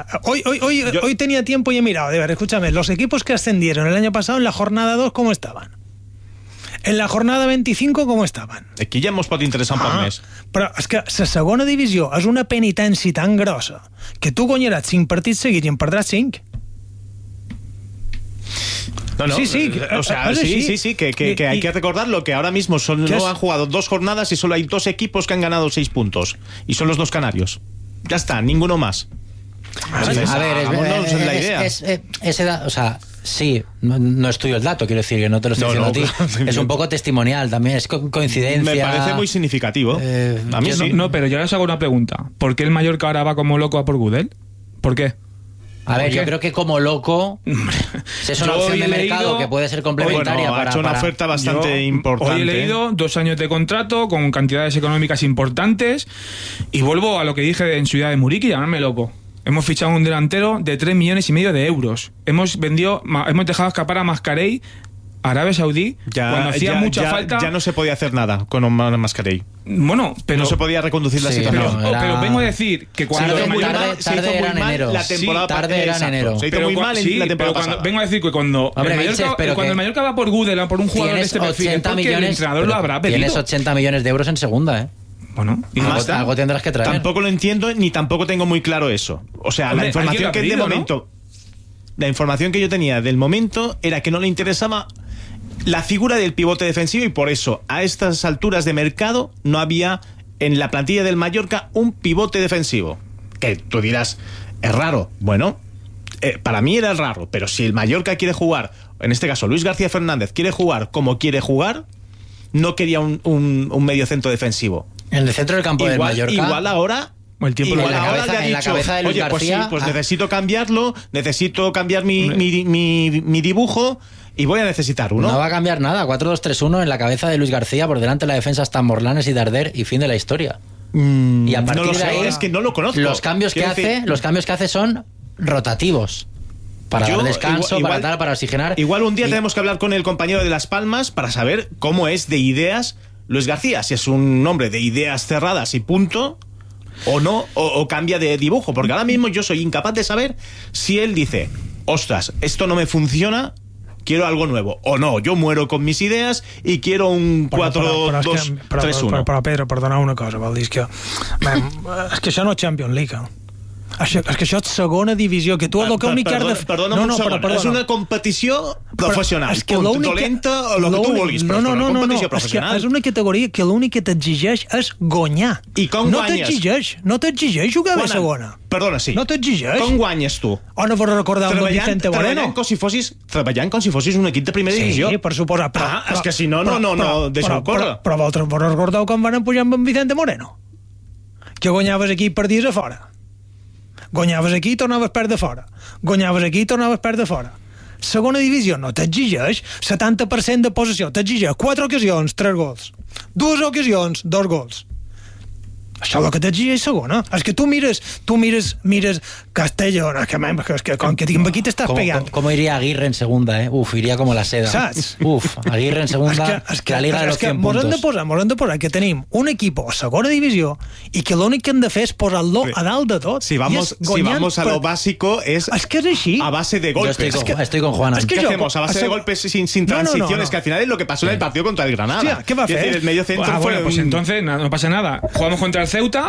hoy tenía tiempo y he mirado. De ver, escúchame, los equipos que ascendieron el año pasado en la jornada 2, ¿cómo estaban? En la jornada 25, ¿cómo estaven? Aquí ja ens pot interessar un poc més. Però és que la segona divisió és una penitència tan grossa que tu guanyaràs 5 partits seguits i en perdràs 5. No, sí, o sea, sí, que hay que recordar lo que ahora mismo no han jugado 2 jornadas y solo hay 2 equipos que han ganado 6 puntos y son los 2 canarios. Ya está, ninguno más. A ver, la idea. O sea, sí, no es tuyo el dato, quiero decir que no te lo estoy diciendo a ti. Es un poco testimonial también, es coincidencia. Me parece muy significativo. A mí sí. No, pero yo les hago una pregunta. ¿Por qué el Mallorca ahora va como loco a por Gudel? ¿Por qué? A ver, yo creo que como loco es una opción de mercado que puede ser complementaria. Ha hecho una oferta bastante importante. Hoy he leído 2 años de contrato con cantidades económicas importantes y vuelvo a lo que dije en Ciudad de Muriqui, llamarme loco. Hemos fichado un delantero de 3,5 millones de euros. Hemos dejado escapar a Mascarell, Arabia Saudí, cuando hacía mucha falta. Ya no se podía hacer nada con Mascarell. Bueno, pero no se podía reconducir la situación. Pero vengo a decir que cuando tarde era en enero. Tarde era en enero. Se hizo muy mal en la temporada pasada. Vengo a decir que cuando el Mallorca va por Gudel o por un jugador de este perfil, porque el entrenador lo habrá pedido. Tienes 80 millones de euros en segunda, Bueno, y algo tendrás que traer. Tampoco lo entiendo ni tampoco tengo muy claro eso. O sea, la información que de momento, la información que yo tenía del momento era que no le interesaba la figura del pivote defensivo y por eso a estas alturas de mercado no había en la plantilla del Mallorca un pivote defensivo. Que tú dirás, es raro. Bueno, para mí era raro, pero si el Mallorca quiere jugar, en este caso Luis García Fernández quiere jugar como quiere jugar, no quería un mediocentro defensivo. En el centro del campo del Mallorca. Igual ahora... El tiempo en la cabeza de Luis García, pues necesito cambiarlo, necesito cambiar mi dibujo y voy a necesitar uno. No va a cambiar nada, 4-2-3-1 en la cabeza de Luis García, por delante de la defensa están Morlanes y Darder y fin de la historia. Y a partir no lo de sé, ahí, es que no lo conozco. Los cambios que hace son rotativos. Para dar descanso, para oxigenar. Igual un día tenemos que hablar con el compañero de Las Palmas para saber cómo es de ideas Luis García, si es un hombre de ideas cerradas y punto, o no, o cambia de dibujo, porque ahora mismo yo soy incapaz de saber si él dice, ostras, esto no me funciona, quiero algo nuevo, o no, yo muero con mis ideas y quiero un 4-2-3-1. Però Pedro, perdona una cosa, vol dir que és que això no és Champions League, és que això és segona divisió, que tu el que únic que has de fer... Perdona un segon, és una competició professional, dolenta o el que tu vulguis, però és una competició professional. És una categoria que l'únic que t'exigeix és guanyar. I com guanyes? No t'exigeix jugar bé segona. Perdona, sí. No t'exigeix. Com guanyes tu? O no pots recordar el Vicente Moreno? Treballant com si fossis un equip de primera divisió. Sí, per suposat. És que si no, deixa-ho córrer. Però vosaltres vos recordeu com van pujar amb en Vicente Moreno? Que guanyaves aquí i perdies a fora. Guanyaves aquí i tornaves a perdre fora. Guanyaves aquí i tornaves a perdre fora. Segona divisió no t'exigeix 70% de possessió, t'exigeix 4 ocasions, 3 gols. 2 ocasions, 2 gols. Això és el que t'exigeix segona. És que tu mires Castellón, que com que amb aquí t'estàs pegant. ¿Cómo iría Aguirre en segunda, iría como la seda. ¿Sabes? Aguirre en segunda, que la liga de los 100 puntos. Mos hem de posar que tenim un equip a segona divisió i que l'únic que hem de fer és posar-lo a dalt de tot. Si vamos a lo básico es que és així. A base de golpes. Estoy con Juan. ¿Qué hacemos? A base de golpes sin transiciones, que al final es lo que pasó en el partido contra el Granada. ¿Qué va a hacer? El medio centro fue... Pues entonces no pasa nada. Jugamos contra el Ceuta,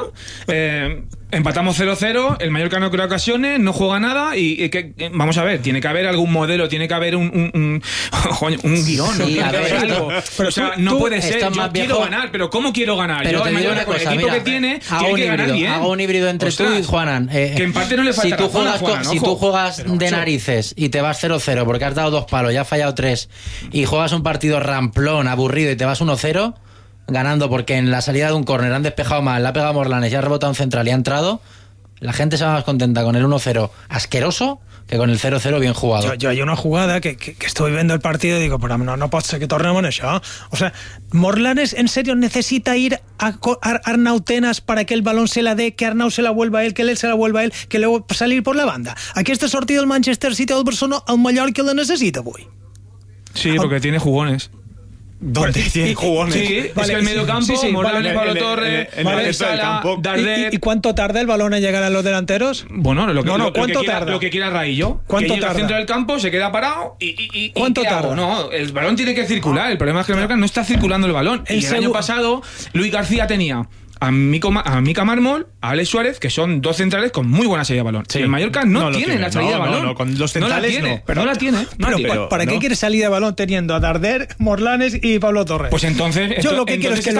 empatamos 0-0, el Mallorca no crea ocasiones, no juega nada y vamos a ver, tiene que haber algún modelo, tiene que haber un guión, sí, tiene que haber algo. Pero o sea, no puede ser, yo quiero ganar, pero ¿cómo quiero ganar? Pero yo te digo una cosa, con el equipo que tiene que ganar bien. Hago un híbrido entre tú y Juanan. Que en parte no le falta si tú juegas de narices y te vas 0-0 porque has dado 2 palos, ya has fallado 3 y juegas un partido ramplón, aburrido y te vas 1-0 ganando porque en la salida de un córner han despejado mal, la ha pegado Morlanes, ya ha rebotado un central y ha entrado, la gente se va más contenta con el 1-0 asqueroso que con el 0-0 bien jugado. Yo hay una jugada que estoy viendo el partido y digo, pero no pot ser que tornem en això. O sea, Morlanes en serio necesita ir a Arnau Tenas para que el balón se la dé, que Arnau se la vuelva a él, que él se la vuelva a él, que luego salir por la banda. Aquesta sortida del Manchester City del Barcelona, el Mallorca la necesita avui. Sí, porque tiene jugones. ¿Dónde tiene jugones? Sí, vale, es que el medio campo, Morlanes, Pablo Torres, Sala, Darder. ¿Y cuánto tarda el balón en llegar a los delanteros? Bueno, lo que quiera Raillo. ¿Cuánto que llega tarda? al centro del campo, se queda parado y ¿cuánto ¿qué hago? tarda? No, el balón tiene que circular. El problema es que el Mallorca no está circulando el balón. Y el año pasado, Luis García tenía a Mica Mármol, a Alex Suárez, que son 2 centrales con muy buena salida de balón. Sí. El Mallorca no tiene la salida de balón. No, con los centrales no la tiene. Pero ¿para qué quieres salir de balón teniendo a Darder, Morlanes y Pablo Torres? Pues entonces yo lo que quiero es que el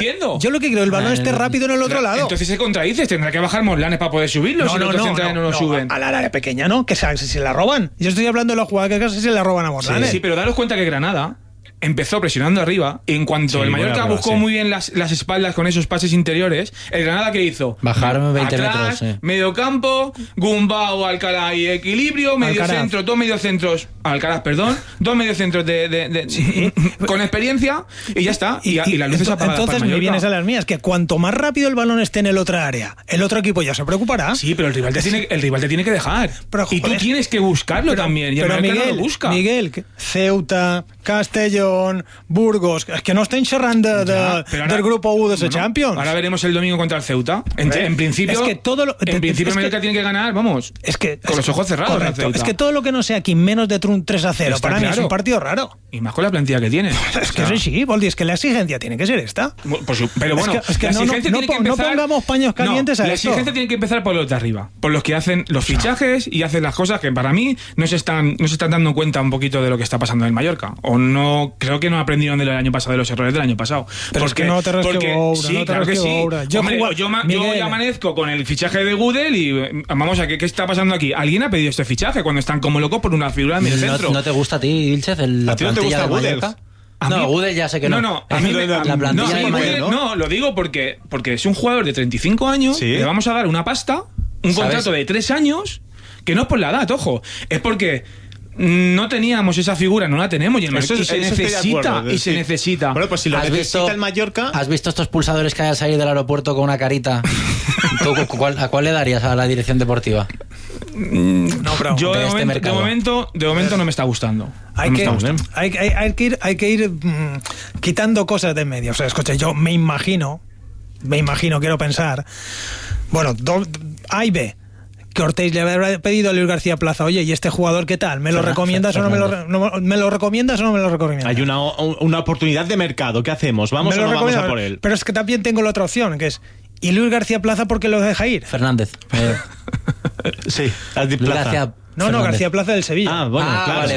balón esté rápido en el otro lado. Entonces se contradice, tendrá que bajar Morlanes para poder subirlo si los otros centrales no lo suben. A la área pequeña, ¿no? Que se la roban. Yo estoy hablando de la jugada que casi se la roban a Morlanes. Sí, pero daros cuenta que Granada empezó presionando arriba y en cuanto el Mallorca buscó muy bien las espaldas con esos pases interiores, el Granada ¿qué hizo? Bajaron 20 atrás, metros. Medio campo, Gumbau, Alcaraz y equilibrio, medio centro, 2 mediocentros, Alcaraz, perdón, 2 mediocentros con experiencia y ya está. Y las luces apagadas. Entonces me vienes a las mías, que cuanto más rápido el balón esté en el otra área, el otro equipo ya se preocupará. Sí, pero el rival te tiene que dejar. Pero, y tú tienes que buscarlo también. Y pero Miguel, no lo busca. Miguel, Ceuta, Castellón, Burgos, es que no estem xerrant del grupo 1 de la Champions. Ahora veremos el domingo contra el Ceuta. En principio, Mallorca tiene que ganar, vamos, con los ojos cerrados. Correcto. Es que todo lo que no sea aquí menos de 3-0 para mí es un partido raro. Y más con la plantilla que tiene. Es que sí, Voldi, es que la exigencia tiene que ser esta. Pero bueno, es que no pongamos paños calientes a esto. La exigencia tiene que empezar por los de arriba, por los que hacen los fichajes y hacen las cosas que para mí no se están dando cuenta un poquito de lo que está pasando en Mallorca. O no, creo que no aprendieron del año pasado, de los errores del año pasado. Pero es que no te resquebó sí, no claro que sí. Yo ya amanezco con el fichaje de Gudel y vamos a ¿qué está pasando aquí? ¿Alguien ha pedido este fichaje cuando están como locos por una figura en el centro? ¿No te gusta a ti, Vilchez, la plantilla de Mallorca? No, Gudel ya sé que no. No, a mí la plantilla de Mallorca. No, lo digo porque es un jugador de 35 años, le vamos a dar una pasta, un contrato de 3 años, que no es por la edad, ojo, es porque no teníamos esa figura, no la tenemos y se necesita. Bueno, pues si lo necesita el Mallorca. ¿Has visto estos pulsadores que hay al salir del aeropuerto con una carita? ¿A cuál le darías a la dirección deportiva? No, pero yo de momento no me está gustando. Hay que ir quitando cosas de medio. O sea, escucha, yo me imagino, quiero pensar, bueno, A y B, que Ortiz le habrá pedido a Luis García Plaza, oye, ¿y este jugador qué tal? ¿Me lo recomiendas o no me lo recomiendas? Hay una oportunidad de mercado, ¿qué hacemos? ¿Vamos o no vamos a por él? Pero es que también tengo la otra opción, que es, ¿y Luis García Plaza por qué lo deja ir? Fernández. Sí, Plaza. No, García Plaza del Sevilla. Vale.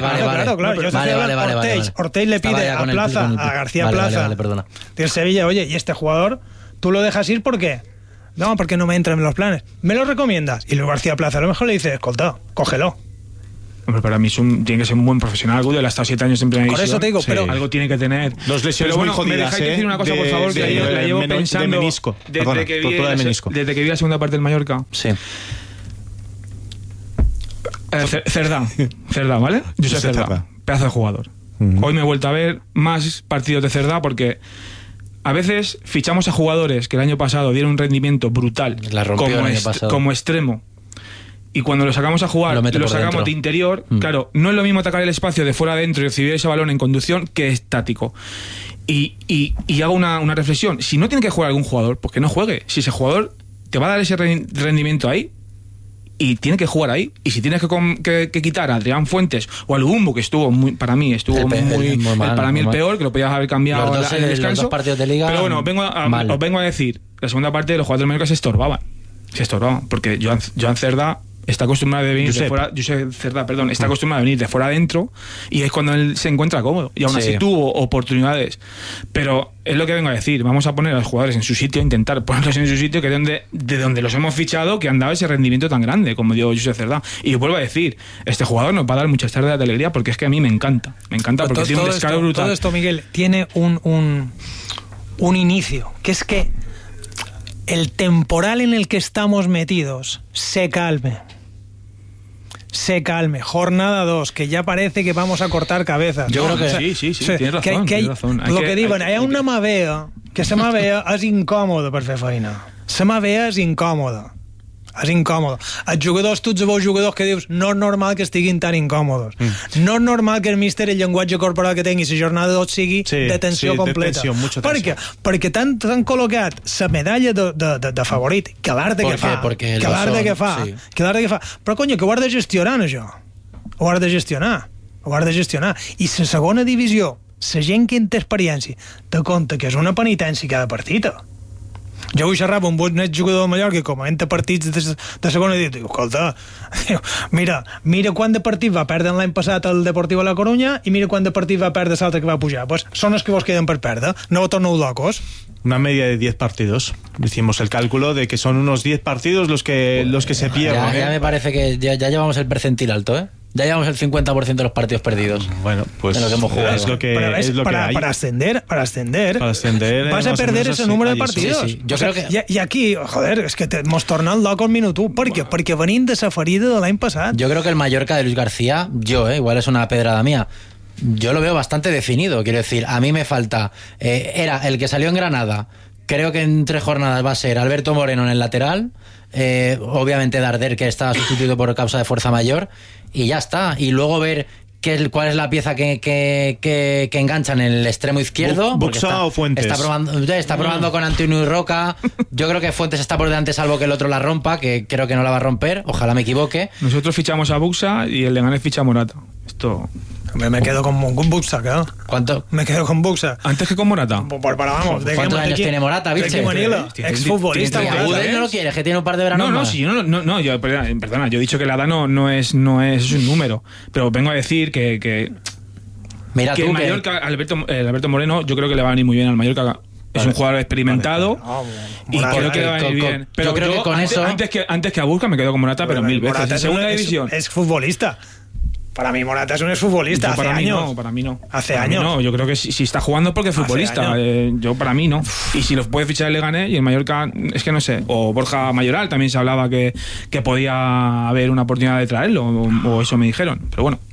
Ortiz le pide a García Plaza del Sevilla, oye, ¿y este jugador tú lo dejas ir por qué? No, porque no me entra en los planes. ¿Me lo recomiendas? Y luego García Plaza a lo mejor le dice, escolta, cógelo. Hombre, para mí tiene que ser un buen profesional. Él ha estado 7 años en primera división. Por eso te digo, pero algo tiene que tener. Dos lesiones muy jodidas. Me dejáis decir una cosa, por favor, que la llevo pensando de menisco. Desde que vi la segunda parte del Mallorca. Sí. Cerdá, ¿vale? Yo soy Cerdá, pedazo de jugador. Hoy me he vuelto a ver más partidos de Cerdá porque a veces fichamos a jugadores que el año pasado dieron un rendimiento brutal como extremo, y cuando lo sacamos a jugar lo sacamos de interior. Claro, no es lo mismo atacar el espacio de fuera adentro y recibir ese balón en conducción que estático. Y hago una reflexión: si no tiene que jugar algún jugador, pues que no juegue. Si ese jugador te va a dar ese rendimiento ahí, y tiene que jugar ahí. Y si tienes que quitar a Adrián Fuentes o al Bumbo, que para mí estuvo muy mal, para mí el peor, que lo podías haber cambiado en el descanso. Los 2 partidos de Liga. Pero bueno, os vengo a decir, la segunda parte de los jugadores del Mallorca se estorbaban, porque Joan Cerdá está acostumbrado a venir de fuera. Está acostumbrado a venir de fuera adentro, y es cuando él se encuentra cómodo, y aún así tuvo oportunidades. Pero es lo que vengo a decir: vamos a poner a los jugadores en su sitio, intentar ponerlos en su sitio, que de donde los hemos fichado, que han dado ese rendimiento tan grande, como dio Josep Cerdá. Y vuelvo a decir, este jugador nos va a dar muchas tardes de alegría, porque es que a mí me encanta porque tiene un descaro brutal. Todo esto, Miguel, tiene un inicio, que es que el temporal en el que estamos metidos se calme. Jornada 2, que ya parece que vamos a cortar cabezas. Yo creo que sí, tienes razón. Lo que diuen, hi ha una mavea, que la mavea és incòmoda per fer feina. La mavea és incòmoda. Els jugadors, tots veus jugadors que dius, no és normal que estiguin tan incòmodes. No és normal que el míster, el llenguatge corporal que tingui la jornada 2 sigui de tensió completa. Per què? Perquè t'han col·locat la medalla de favorit, que l'arte que fa. Però, conyo, que ho has de gestionar, això. Ho has de gestionar. I la segona divisió, la gent que en té experiència, te compte que és una penitència cada partit. Jo vull xerrar amb un exjugador de Mallorca que comenta partits de segona i diu, escolta, mira quant de partit va perdre l'any passat el Deportiu a la Coruña i mira quant de partit va perdre l'altre que va pujar. Pues són els que vos queden per perdre, no vos torneu locos. Una media de 10 partidos. Hicimos el cálculo de que son unos 10 partidos los que se pierden. Ya me parece que ya llevamos el percentil alto, ¿eh? Ya llevamos el 50% de los partidos perdidos. Bueno, pues de lo que hemos jugado. Es lo que hay. Para ascender vas a perder ese número de partidos. Sí. Yo creo que... Y aquí, joder, es que hemos tornado loco al minuto. ¿Por qué? Porque venim de la ferida de l'any passat. Yo creo que el Mallorca de Luis García, igual es una pedrada mía, yo lo veo bastante definido. Quiero decir, a mí me falta... era el que salió en Granada. Creo que en 3 jornadas va a ser Alberto Moreno en el lateral, obviamente Darder, que estaba sustituido por causa de fuerza mayor, y ya está. Y luego ver cuál es la pieza que engancha en el extremo izquierdo. ¿Buxa o Fuentes? Está probando con Antonio y Roca. Yo creo que Fuentes está por delante, salvo que el otro la rompa, que creo que no la va a romper. Ojalá me equivoque. Nosotros fichamos a Buxa y el Leganés ficha a Morata. Esto... Me quedo con Buxa, claro. ¿Cuánto? Me quedo con Buxa. ¿Antes que con Morata? Vamos. ¿Cuántos años tiene Morata, biche? Exfutbolista. ¿Él no lo quiere? Que tiene un par de veranos más. Perdona, yo he dicho que la edad no es un número. Pero vengo a decir que mira, que el Mallorca, Alberto Moreno, yo creo que le va a venir muy bien al Mallorca. Es un jugador experimentado y creo que le va a venir bien. Pero yo creo que con eso... Antes que a Busca me quedo con Morata, pero 1000 veces. En segunda división. Es futbolista. Para mí Morata es un exfutbolista. Hace años. Para mí no. Hace años. No, yo creo que si está jugando porque es futbolista. Yo para mí no. Y si los puede fichar el Leganés y el Mallorca, es que no sé. O Borja Mayoral también se hablaba que podía haber una oportunidad de traerlo, o eso me dijeron. Pero bueno,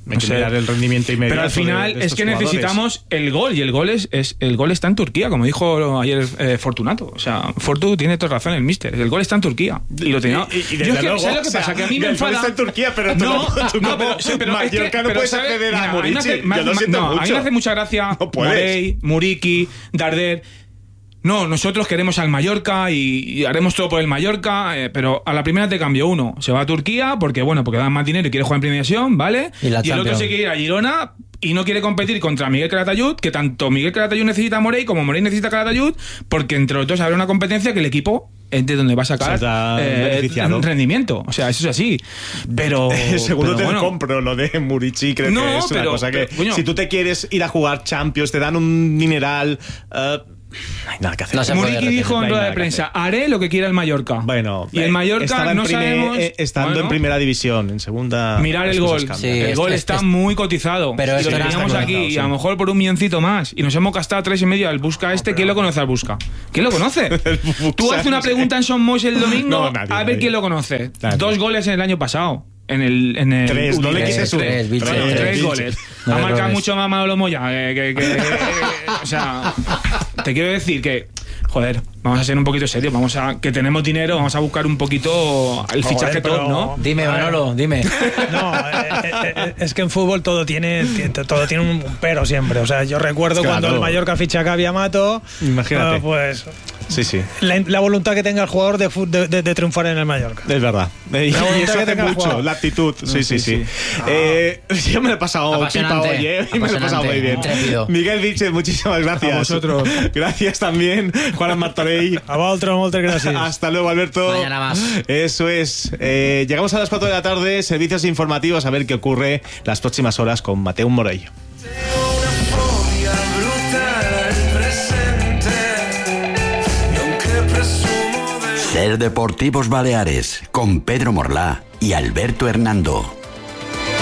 Hay que mirar el rendimiento inmediato. Pero al final de es que jugadores. necesitamos el gol, y el gol está en Turquía, como dijo ayer Fortunato. O sea, Fortu tiene toda razón el míster. El gol está en Turquía. Y lo tenía. Y desde luego, ¿sabes lo que pasa? Que a mí me enfada. Está en Turquía, pero pero Mallorca no puedes acceder a Murici. Yo lo siento mucho. A mí me hace mucha gracia Morey, Muriqui, Darder. No, nosotros queremos al Mallorca y haremos todo por el Mallorca, pero a la primera te cambio uno. Se va a Turquía porque dan más dinero y quiere jugar en Primera División, ¿vale? Y el otro se quiere ir a Girona y no quiere competir contra Miguel Calatayud, que tanto Miguel Calatayud necesita a Morey como Morey necesita a Calatayud, porque entre los dos habrá una competencia que el equipo es de donde va a sacar rendimiento. O sea, eso es así. Pero seguro te bueno, compro lo de Murici. Creo que es una cosa que si tú te quieres ir a jugar Champions, te dan un mineral. No hay nada que hacer. Muriqui dijo en rueda de prensa: haré lo que quiera el Mallorca. Bueno, y el Mallorca no sabemos. Estando en primera división, en segunda. Mirar el gol. El gol está muy cotizado. Pero y lo teníamos aquí, y a lo mejor por un milloncito más. Y nos hemos gastado 3,5 al Busca este. ¿Quién lo conoce al Busca? ¿Quién lo conoce? Tú haces una pregunta en Son Moix el domingo, a ver quién lo conoce. 2 goles en el año pasado. En el 3, no le quites 3 goles. Ha marcado mucho más Manolo Moya. O sea, te quiero decir que, joder, vamos a ser un poquito serios, que tenemos dinero, vamos a buscar un poquito el fichaje top, ¿no? Dime, Manolo, dime. No, es que en fútbol todo tiene un pero siempre. O sea, yo recuerdo cuando el Mallorca ficha a Gavi Amato, imagínate. Pues sí. La voluntad que tenga el jugador de triunfar en el Mallorca. Es verdad. Y eso hace mucho, la actitud. Sí. Yo me lo he pasado pipa hoy, y me lo he pasado muy bien. Intrépido. Miguel Vilches, muchísimas gracias. A vosotros. Gracias también, Juan Martorell. A vosotros, muchas gracias. Hasta luego, Alberto. Mañana más. Eso es. Llegamos a las 4 de la tarde, servicios informativos, a ver qué ocurre las próximas horas con Mateu Morey. Ser Deportivos Baleares con Pedro Morlá y Alberto Hernando.